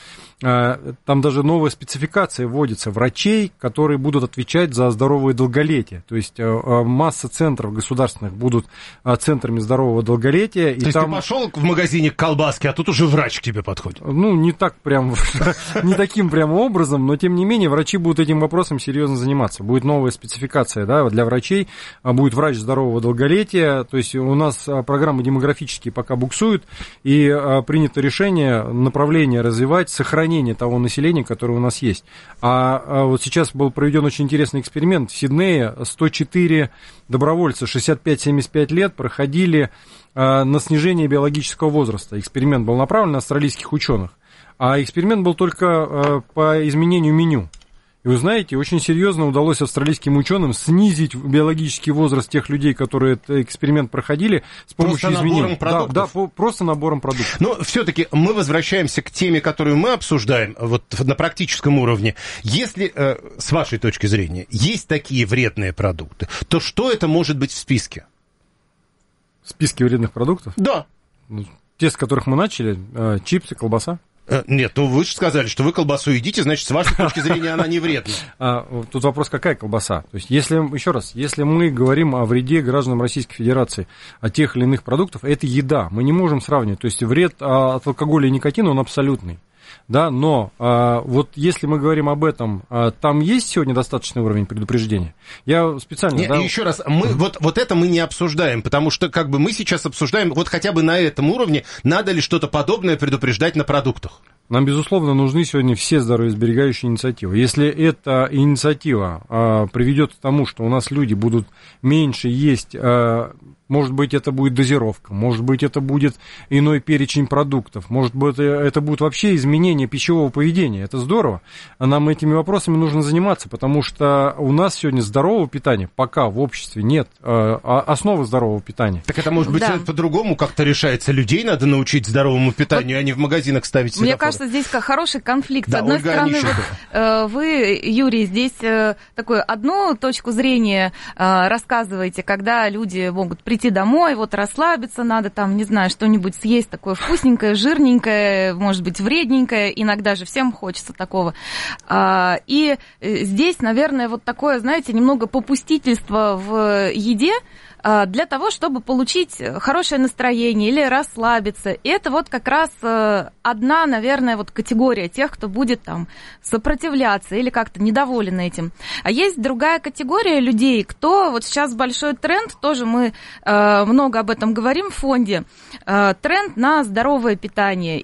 Там даже новая спецификация вводится врачей, которые будут отвечать за здоровое долголетие. То есть масса центров государственных будут центрами здорового долголетия. То есть ты пошел в магазине к колбаске, а тут уже врач к тебе подходит? Ну, не так прям, не таким прямо образом, но тем не менее врачи будут этим вопросом серьезно заниматься. Будет новая спецификация, да, для врачей, будет врач здорового долголетия. То есть у нас программы демографические пока буксуют, и принято решение направление развивать, сохранить того населения, которое у нас есть. А вот сейчас был проведен очень интересный эксперимент. В Сиднее 104 добровольца 65-75 лет проходили на снижение биологического возраста. Эксперимент был направлен на австралийских ученых. А эксперимент был только по изменению меню. И вы знаете, очень серьезно удалось австралийским ученым снизить биологический возраст тех людей, которые этот эксперимент проходили с помощью изменений. Просто набором продуктов. Но все-таки мы возвращаемся к теме, которую мы обсуждаем вот на практическом уровне. Если, с вашей точки зрения, есть такие вредные продукты, то что это может быть в списке? В списке вредных продуктов? Да. Те, с которых мы начали, чипсы, колбаса. Нет, вы же сказали, что вы колбасу едите, значит, с вашей точки зрения она не вредна. Тут вопрос, какая колбаса? То есть, если мы говорим о вреде гражданам Российской Федерации, о тех или иных продуктах, это еда, мы не можем сравнивать. То есть, вред от алкоголя и никотина, он абсолютный. Да, но вот если мы говорим об этом, там есть сегодня достаточный уровень предупреждения? Я специально... Еще раз, вот это мы не обсуждаем, потому что как бы мы сейчас обсуждаем, вот хотя бы на этом уровне, надо ли что-то подобное предупреждать на продуктах? Нам, безусловно, нужны сегодня все здоровьесберегающие инициативы. Если эта инициатива приведет к тому, что у нас люди будут меньше есть... Может быть, это будет дозировка, может быть, это будет иной перечень продуктов, может быть, это будет вообще изменение пищевого поведения. Это здорово. Нам этими вопросами нужно заниматься, потому что у нас сегодня здорового питания пока в обществе нет, основы здорового питания. Так это, может быть, по-другому как-то решается. Людей надо научить здоровому питанию, а не в магазинах ставить светофоры. Мне кажется, здесь хороший конфликт. С одной стороны, вы, Юрий, здесь такую одну точку зрения рассказываете, когда люди могут прийти прийти домой, вот расслабиться надо, там, не знаю, что-нибудь съесть такое вкусненькое, жирненькое, может быть, вредненькое, иногда же всем хочется такого. И здесь, наверное, вот такое, знаете, немного попустительство в еде, для того, чтобы получить хорошее настроение или расслабиться. И это вот как раз одна, наверное, вот категория тех, кто будет там сопротивляться или как-то недоволен этим. А есть другая категория людей, кто вот сейчас большой тренд, тоже мы много об этом говорим в фонде, тренд на здоровое питание.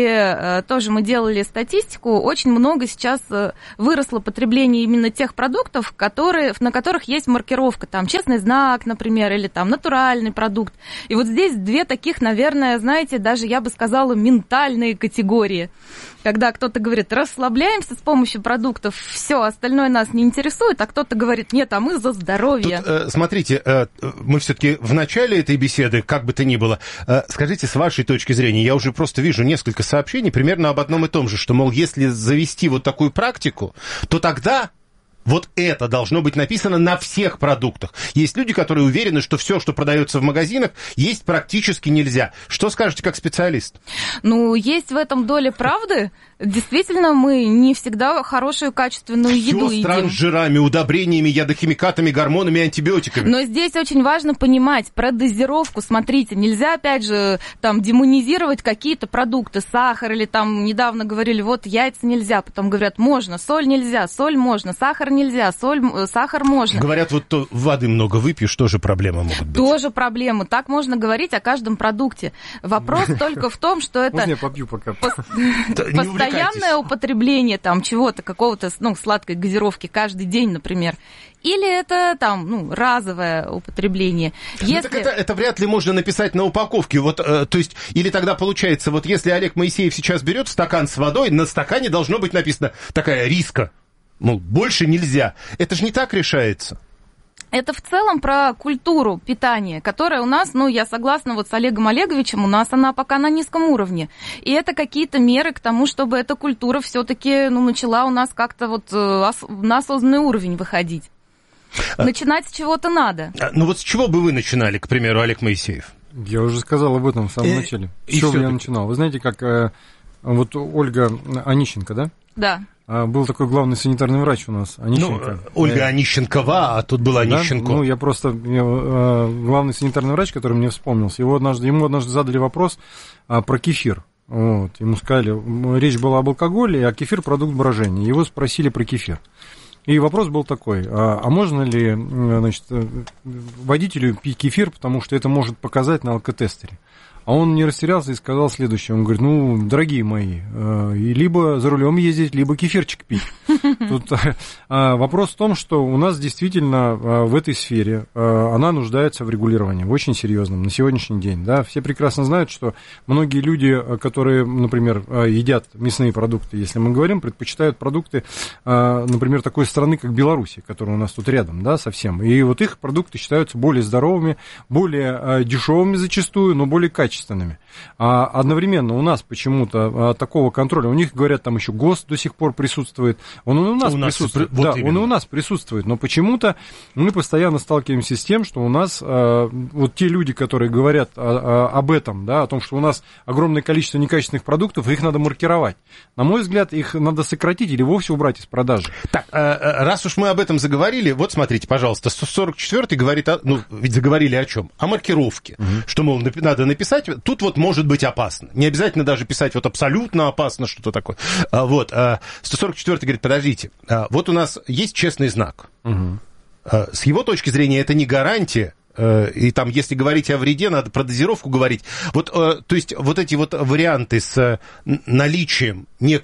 И тоже мы делали статистику, очень много сейчас выросло потребление именно тех продуктов, на которых есть маркировка, там честный знак, например, или там натуральный продукт. И вот здесь две таких, наверное, знаете, даже я бы сказала, ментальные категории. Когда кто-то говорит, расслабляемся с помощью продуктов, все, остальное нас не интересует, а кто-то говорит, нет, а мы за здоровье. Тут, смотрите, мы все-таки в начале этой беседы, как бы то ни было, скажите, с вашей точки зрения, я уже просто вижу несколько сообщений примерно об одном и том же, что, мол, если завести вот такую практику, то тогда вот это должно быть написано на всех продуктах. Есть люди, которые уверены, что все, что продается в магазинах, есть практически нельзя. Что скажете как специалист? Ну, есть в этом доля правды. Действительно, мы не всегда хорошую, качественную еду едим. Все с жирами, удобрениями, ядохимикатами, гормонами, антибиотиками. Но здесь очень важно понимать про дозировку. Смотрите, нельзя, опять же, там, демонизировать какие-то продукты, сахар, или там недавно говорили, вот яйца нельзя, потом говорят, можно, соль нельзя, соль можно, сахар нельзя, сахар можно. Говорят, вот воды много выпьешь, тоже проблемы могут быть. Тоже проблемы. Так можно говорить о каждом продукте. Вопрос только в том, что это... Можно я попью пока? Постоянное употребление там чего-то, какого-то, сладкой газировки каждый день, например. Или это там, разовое употребление. Если... Так это вряд ли можно написать на упаковке. Вот, то есть, или тогда получается, вот если Олег Моисеев сейчас берет стакан с водой, на стакане должно быть написано такая риска. Мол, больше нельзя. Это же не так решается. Это в целом про культуру питания, которая у нас, я согласна вот с Олегом Олеговичем, у нас она пока на низком уровне. И это какие-то меры к тому, чтобы эта культура все-таки начала у нас как-то вот на осознанный уровень выходить. Начинать с чего-то надо. Вот с чего бы вы начинали, к примеру, Олег Моисеев? Я уже сказал об этом в самом начале. С чего я начинал? Вы знаете, как вот Ольга Онищенко, да? Да. Был такой главный санитарный врач у нас, Онищенко. Ольга Онищенкова, а тут была Онищенко. Да? Я просто... главный санитарный врач, который мне вспомнился, ему однажды задали вопрос про кефир. Вот, ему сказали, речь была об алкоголе, а кефир – продукт брожения. Его спросили про кефир. И вопрос был такой, а можно ли, водителю пить кефир, потому что это может показать на алкотестере? А он не растерялся и сказал следующее. Он говорит, дорогие мои, либо за рулем ездить, либо кефирчик пить. Тут вопрос в том, что у нас действительно в этой сфере она нуждается в регулировании, в очень серьезном, на сегодняшний день. Да? Все прекрасно знают, что многие люди, которые, например, едят мясные продукты, если мы говорим, предпочитают продукты, например, такой страны, как Беларусь, которая у нас тут рядом, да, совсем. И вот их продукты считаются более здоровыми, более дешевыми зачастую, но более качественными. А одновременно у нас почему-то такого контроля, у них, говорят, там еще ГОСТ до сих пор присутствует, он и у нас присутствует, вот да, именно. Он и у нас присутствует, но почему-то мы постоянно сталкиваемся с тем, что у нас вот те люди, которые говорят об этом, да, о том, что у нас огромное количество некачественных продуктов, их надо маркировать. На мой взгляд, их надо сократить или вовсе убрать из продажи. Так, раз уж мы об этом заговорили, вот смотрите, пожалуйста, 144-й говорит, ведь заговорили о чем? О маркировке, что, мол, надо написать. Тут вот может быть опасно. Не обязательно даже писать вот абсолютно опасно, что-то такое. 144-й говорит, подождите, вот у нас есть честный знак. С его точки зрения это не гарантия. И там, если говорить о вреде, надо про дозировку говорить. Вот, то есть вот эти вот варианты с наличием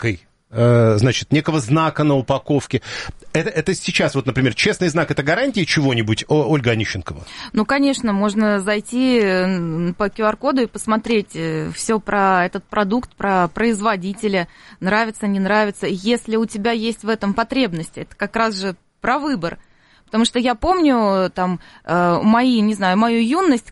некого знака на упаковке. Это сейчас, вот, например, честный знак, это гарантия чего-нибудь, Ольга Онищенкова? Конечно, можно зайти по QR-коду и посмотреть все про этот продукт, про производителя, нравится, не нравится. Если у тебя есть в этом потребность, это как раз же про выбор. Потому что я помню там мою юность,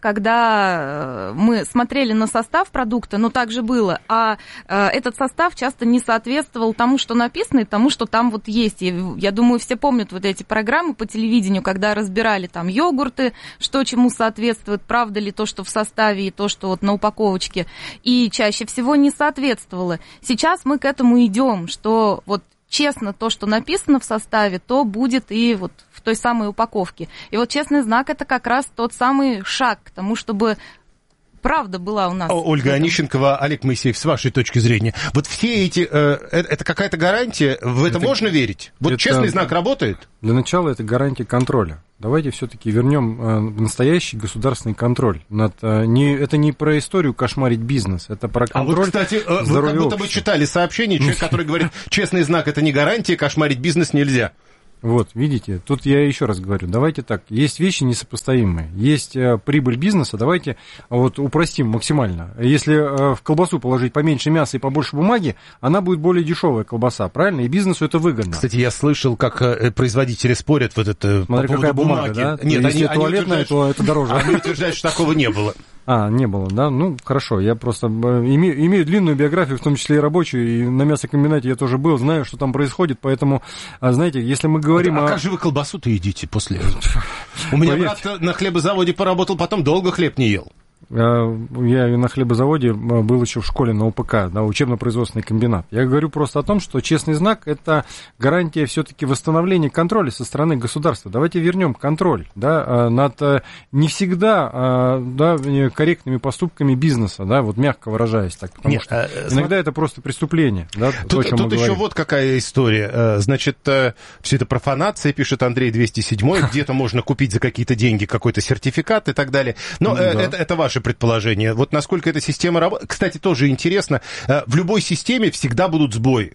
когда мы смотрели на состав продукта, но так же было, а этот состав часто не соответствовал тому, что написано, и тому, что там вот есть. И я думаю, все помнят вот эти программы по телевидению, когда разбирали там йогурты, что чему соответствует, правда ли то, что в составе, и то, что вот на упаковочке, и чаще всего не соответствовало. Сейчас мы к этому идем, что вот честно то, что написано в составе, то будет и вот в той самой упаковке. И вот честный знак – это как раз тот самый шаг к тому, чтобы правда была у нас. Ольга Онищенкова, Олег Моисеев, с вашей точки зрения, вот все эти, это какая-то гарантия, в это можно верить? Вот честный знак работает? Для начала это гарантия контроля. Давайте все-таки вернем настоящий государственный контроль. Это не про историю кошмарить бизнес, это про контроль. А вот, кстати, вы как будто бы читали сообщение, человек, который говорит, честный знак – это не гарантия, кошмарить бизнес нельзя. Вот, видите, тут я еще раз говорю, давайте так, есть вещи несопоставимые, есть прибыль бизнеса, давайте вот упростим максимально. Если в колбасу положить поменьше мяса и побольше бумаги, она будет более дешевая колбаса, правильно? И бизнесу это выгодно. Кстати, я слышал, как производители спорят вот это по поводу бумаги. Да? Нет, если туалетная, то это дороже. Они утверждают, что такого не было. Не было, да? Ну, хорошо, я просто имею длинную биографию, в том числе и рабочую, и на мясокомбинате я тоже был, знаю, что там происходит, поэтому, знаете, если мы говорим как же вы колбасу-то едите после этого? У меня брат на хлебозаводе поработал, потом долго хлеб не ел. Я на хлебозаводе был еще в школе на УПК, да, учебно-производственный комбинат. Я говорю просто о том, что честный знак – это гарантия все-таки восстановления контроля со стороны государства. Давайте вернем контроль, да, над не всегда корректными поступками бизнеса, да, вот мягко выражаясь так, потому что иногда это просто преступление. Да, тут еще вот какая история. Значит, все это профанация, пишет Андрей 207, где-то можно купить за какие-то деньги какой-то сертификат и так далее. Но это ваше предположение. Вот насколько эта система работает. Кстати, тоже интересно, в любой системе всегда будут сбои.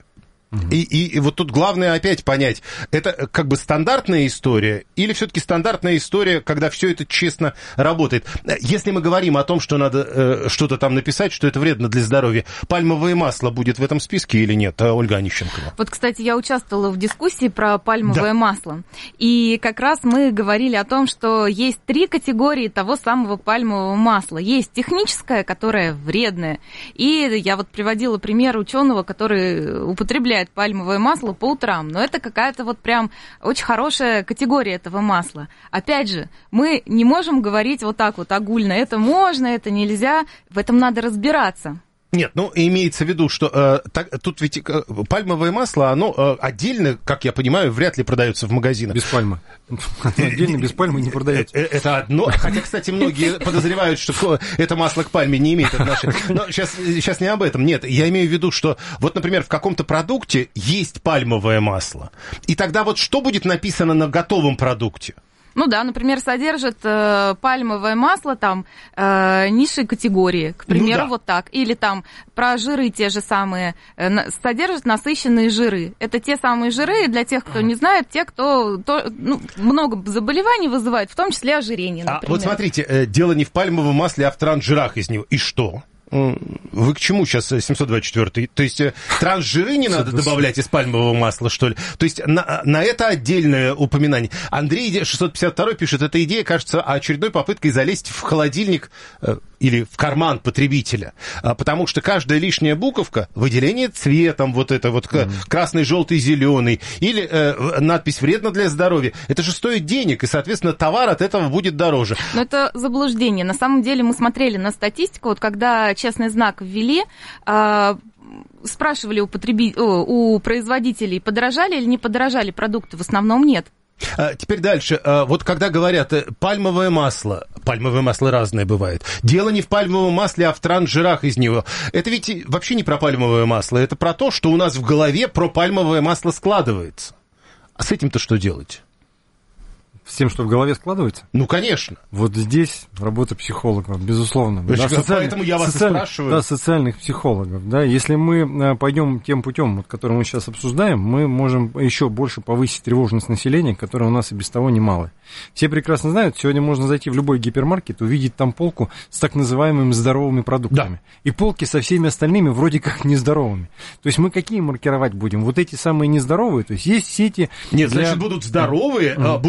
И вот тут главное опять понять, это как бы стандартная история или все-таки стандартная история, когда все это честно работает. Если мы говорим о том, что надо что-то там написать, что это вредно для здоровья, пальмовое масло будет в этом списке или нет, Ольга Онищенкова? Вот, кстати, я участвовала в дискуссии про пальмовое масло, и как раз мы говорили о том, что есть 3 категории того самого пальмового масла. Есть техническое, которое вредное, и я вот приводила пример ученого, который употребляет пальмовое масло по утрам, но это какая-то вот прям очень хорошая категория этого масла. Опять же, мы не можем говорить вот так вот огульно, это можно, это нельзя, в этом надо разбираться. Нет, ну, имеется в виду, что тут ведь пальмовое масло, оно отдельно, как я понимаю, вряд ли продается в магазинах. Без пальмы. Отдельно без пальмы не продается. Это одно. Хотя, кстати, многие подозревают, что это масло к пальме не имеет отношения. Но сейчас не об этом. Нет, я имею в виду, что вот, например, в каком-то продукте есть пальмовое масло. И тогда вот что будет написано на готовом продукте? Ну да, например, содержит пальмовое масло там низшей категории, к примеру, вот так. Или там про жиры те же самые, содержит насыщенные жиры. Это те самые жиры, для тех, кто не знает, те, кто много заболеваний вызывает, в том числе ожирение, например. Вот смотрите, дело не в пальмовом масле, а в трансжирах из него. И что? Вы к чему сейчас 724-й? То есть трансжиры не надо добавлять из пальмового масла, что ли? То есть на это отдельное упоминание. Андрей 652 пишет, эта идея кажется очередной попыткой залезть в холодильник или в карман потребителя. Потому что каждая лишняя буковка, выделение цветом, вот это вот красный, желтый, зеленый, или надпись «вредно для здоровья», это же стоит денег, и, соответственно, товар от этого будет дороже. Но это заблуждение. На самом деле мы смотрели на статистику, вот когда честный знак ввели, спрашивали у производителей, подорожали или не подорожали продукты, в основном нет. Теперь дальше. Вот когда говорят пальмовое масло разное бывает. Дело не в пальмовом масле, а в трансжирах из него. Это ведь вообще не про пальмовое масло, это про то, что у нас в голове про пальмовое масло складывается. А с этим-то что делать? С тем, что в голове складывается? Ну, конечно. Вот здесь работа психологов, безусловно. Поэтому я вас и спрашиваю. Да, социальных психологов. Да. Если мы пойдем тем путем, который мы сейчас обсуждаем, мы можем еще больше повысить тревожность населения, которое у нас и без того немало. Все прекрасно знают, сегодня можно зайти в любой гипермаркет, увидеть там полку с так называемыми здоровыми продуктами. Да. И полки со всеми остальными вроде как нездоровыми. То есть мы какие маркировать будем? Вот эти самые нездоровые? То есть есть сети... Нет, значит, будут здоровые, будут обычные,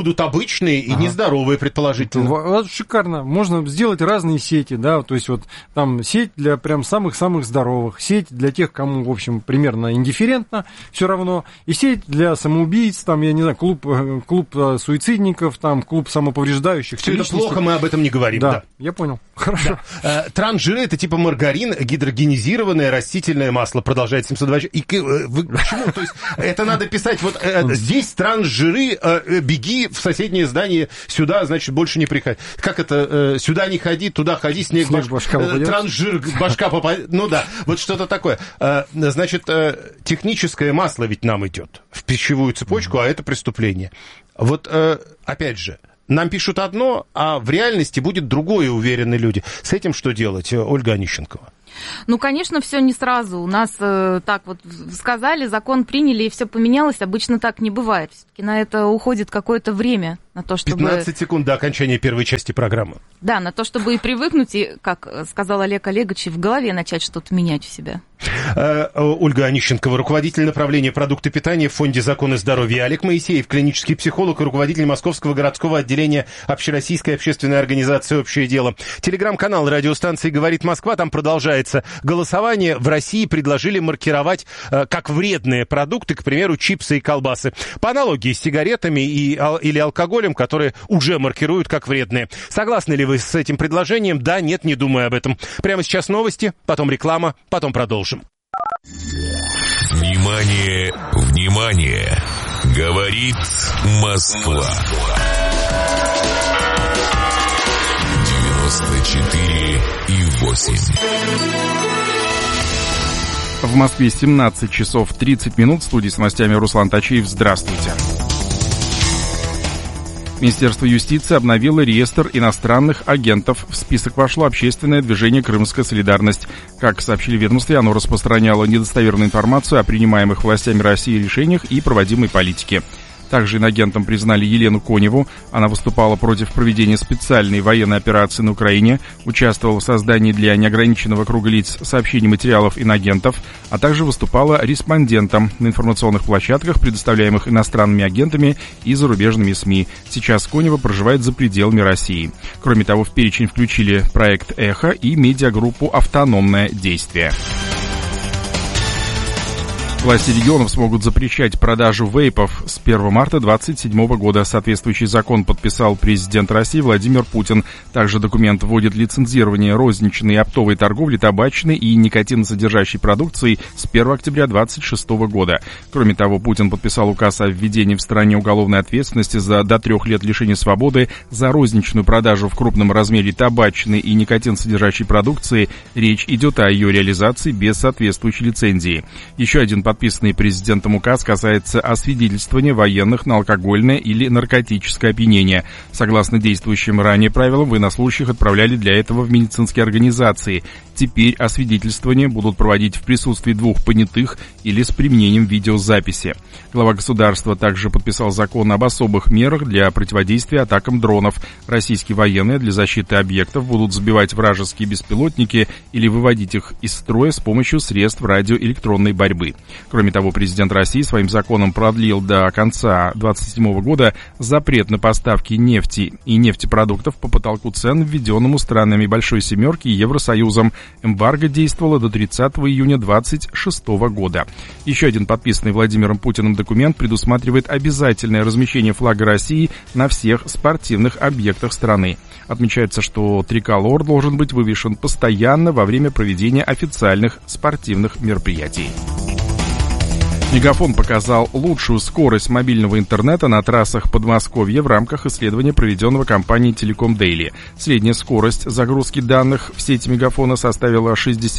кишечные и нездоровые, предположительно. Шикарно. Можно сделать разные сети, да, то есть вот там сеть для прям самых-самых здоровых, сеть для тех, кому, в общем, примерно индифферентно все равно, и сеть для самоубийц, там, я не знаю, клуб суицидников, там, клуб самоповреждающих. Все это плохо, мы об этом не говорим. Да, я понял. Хорошо. Да. Трансжиры — это типа маргарин, гидрогенизированное растительное масло, продолжает 720. И почему? То есть это надо писать вот здесь трансжиры, беги в соседнее здание, сюда, значит, больше не приходи. Как это? Сюда не ходи, туда ходи, снег башка трансжир, башка попадет. Ну да, вот что-то такое. Значит, техническое масло ведь нам идет в пищевую цепочку, а это преступление. Вот, опять же, нам пишут одно, а в реальности будет другое, уверены люди. С этим что делать, Ольга Онищенкова? Ну, конечно, все не сразу. У нас так вот сказали, закон приняли, и все поменялось. Обычно так не бывает. Все-таки на это уходит какое-то время. На то, чтобы... 15 секунд до окончания первой части программы. Да, на то, чтобы и привыкнуть, и, как сказал Олег Олегович, в голове начать что-то менять в себя. Ольга Онищенкова, руководитель направления продукты питания в Фонде закона и здоровья. Олег Моисеев, клинический психолог и руководитель Московского городского отделения Общероссийской общественной организации «Общее дело». Телеграм-канал радиостанции «Говорит Москва», там продолжается голосование. В России предложили маркировать как вредные продукты, к примеру, чипсы и колбасы. По аналогии с сигаретами или алкоголем, которые уже маркируют как вредные. Согласны ли вы с этим предложением? Да, нет, не думаю об этом. Прямо сейчас новости, потом реклама, потом продолжим. Внимание, внимание! Говорит Москва. 94,8. В Москве 17 часов 30 минут. В студии с новостями Руслан Тачиев. Здравствуйте. Министерство юстиции обновило реестр иностранных агентов. В список вошло общественное движение «Крымская солидарность». Как сообщили в ведомстве, оно распространяло недостоверную информацию о принимаемых властями России решениях и проводимой политике. Также инагентом признали Елену Коневу. Она выступала против проведения специальной военной операции на Украине, участвовала в создании для неограниченного круга лиц сообщений материалов инагентов, а также выступала респондентом на информационных площадках, предоставляемых иностранными агентами и зарубежными СМИ. Сейчас Конева проживает за пределами России. Кроме того, в перечень включили проект «Эхо» и медиагруппу «Автономное действие». Власти регионов смогут запрещать продажу вейпов с 1 марта 2027 года. Соответствующий закон подписал президент России Владимир Путин. Также документ вводит лицензирование розничной и оптовой торговли табачной и никотиносодержащей продукцией с 1 октября 2026 года. Кроме того, Путин подписал указ о введении в стране уголовной ответственности до 3 лет лишения свободы за розничную продажу в крупном размере табачной и никотиносодержащей продукции. Речь идет о ее реализации без соответствующей лицензии. Еще один подписанный президентом указ касается освидетельствования военных на алкогольное или наркотическое опьянение. Согласно действующим ранее правилам, военнослужащих отправляли для этого в медицинские организации. Теперь освидетельствования будут проводить в присутствии 2 понятых или с применением видеозаписи. Глава государства также подписал закон об особых мерах для противодействия атакам дронов. Российские военные для защиты объектов будут сбивать вражеские беспилотники или выводить их из строя с помощью средств радиоэлектронной борьбы. Кроме того, президент России своим законом продлил до конца 2027 года запрет на поставки нефти и нефтепродуктов по потолку цен, введенному странами Большой Семерки и Евросоюзом. Эмбарго действовало до 30 июня 2026 года. Еще один подписанный Владимиром Путиным документ предусматривает обязательное размещение флага России на всех спортивных объектах страны. Отмечается, что триколор должен быть вывешен постоянно во время проведения официальных спортивных мероприятий. Мегафон показал лучшую скорость мобильного интернета на трассах Подмосковья в рамках исследования, проведенного компанией Telecom Daily. Средняя скорость загрузки данных в сети Мегафона составила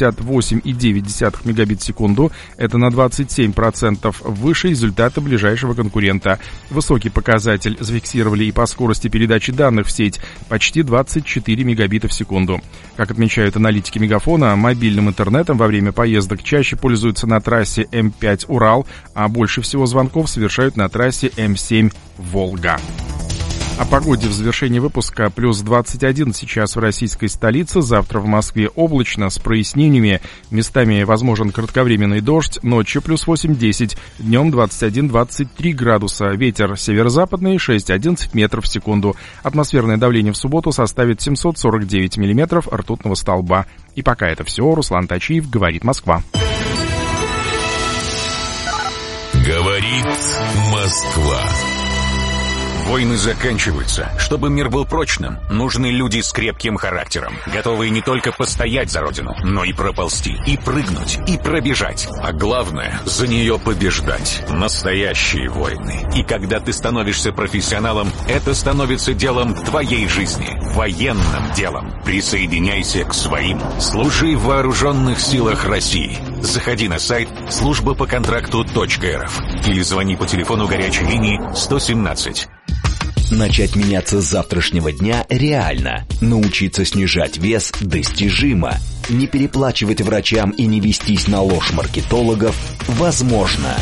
68,9 мегабит в секунду. Это на 27% выше результата ближайшего конкурента. Высокий показатель зафиксировали и по скорости передачи данных в сеть – почти 24 мегабита в секунду. Как отмечают аналитики Мегафона, мобильным интернетом во время поездок чаще пользуются на трассе М5 «Урал», а больше всего звонков совершают на трассе М7 «Волга». О погоде в завершении выпуска. Плюс 21 сейчас в российской столице. Завтра в Москве облачно с прояснениями. Местами возможен кратковременный дождь. Ночью плюс 8-10. Днем 21-23 градуса. Ветер северо-западный 6-11 метров в секунду. Атмосферное давление в субботу составит 749 миллиметров ртутного столба. И пока это все. Руслан Тачиев, «Говорит Москва». Говорит Москва. Войны заканчиваются. Чтобы мир был прочным, нужны люди с крепким характером, готовые не только постоять за родину, но и проползти, и прыгнуть, и пробежать. А главное, за нее побеждать. Настоящие войны. И когда ты становишься профессионалом, это становится делом твоей жизни. Военным делом. Присоединяйся к своим. Служи в вооруженных силах России. Заходи на сайт службапоконтракту.рф или звони по телефону горячей линии 117. Начать меняться с завтрашнего дня реально. Научиться снижать вес достижимо. Не переплачивать врачам и не вестись на ложь маркетологов возможно.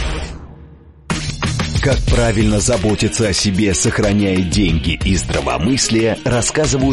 Как правильно заботиться о себе, сохраняя деньги и здравомыслие, рассказывают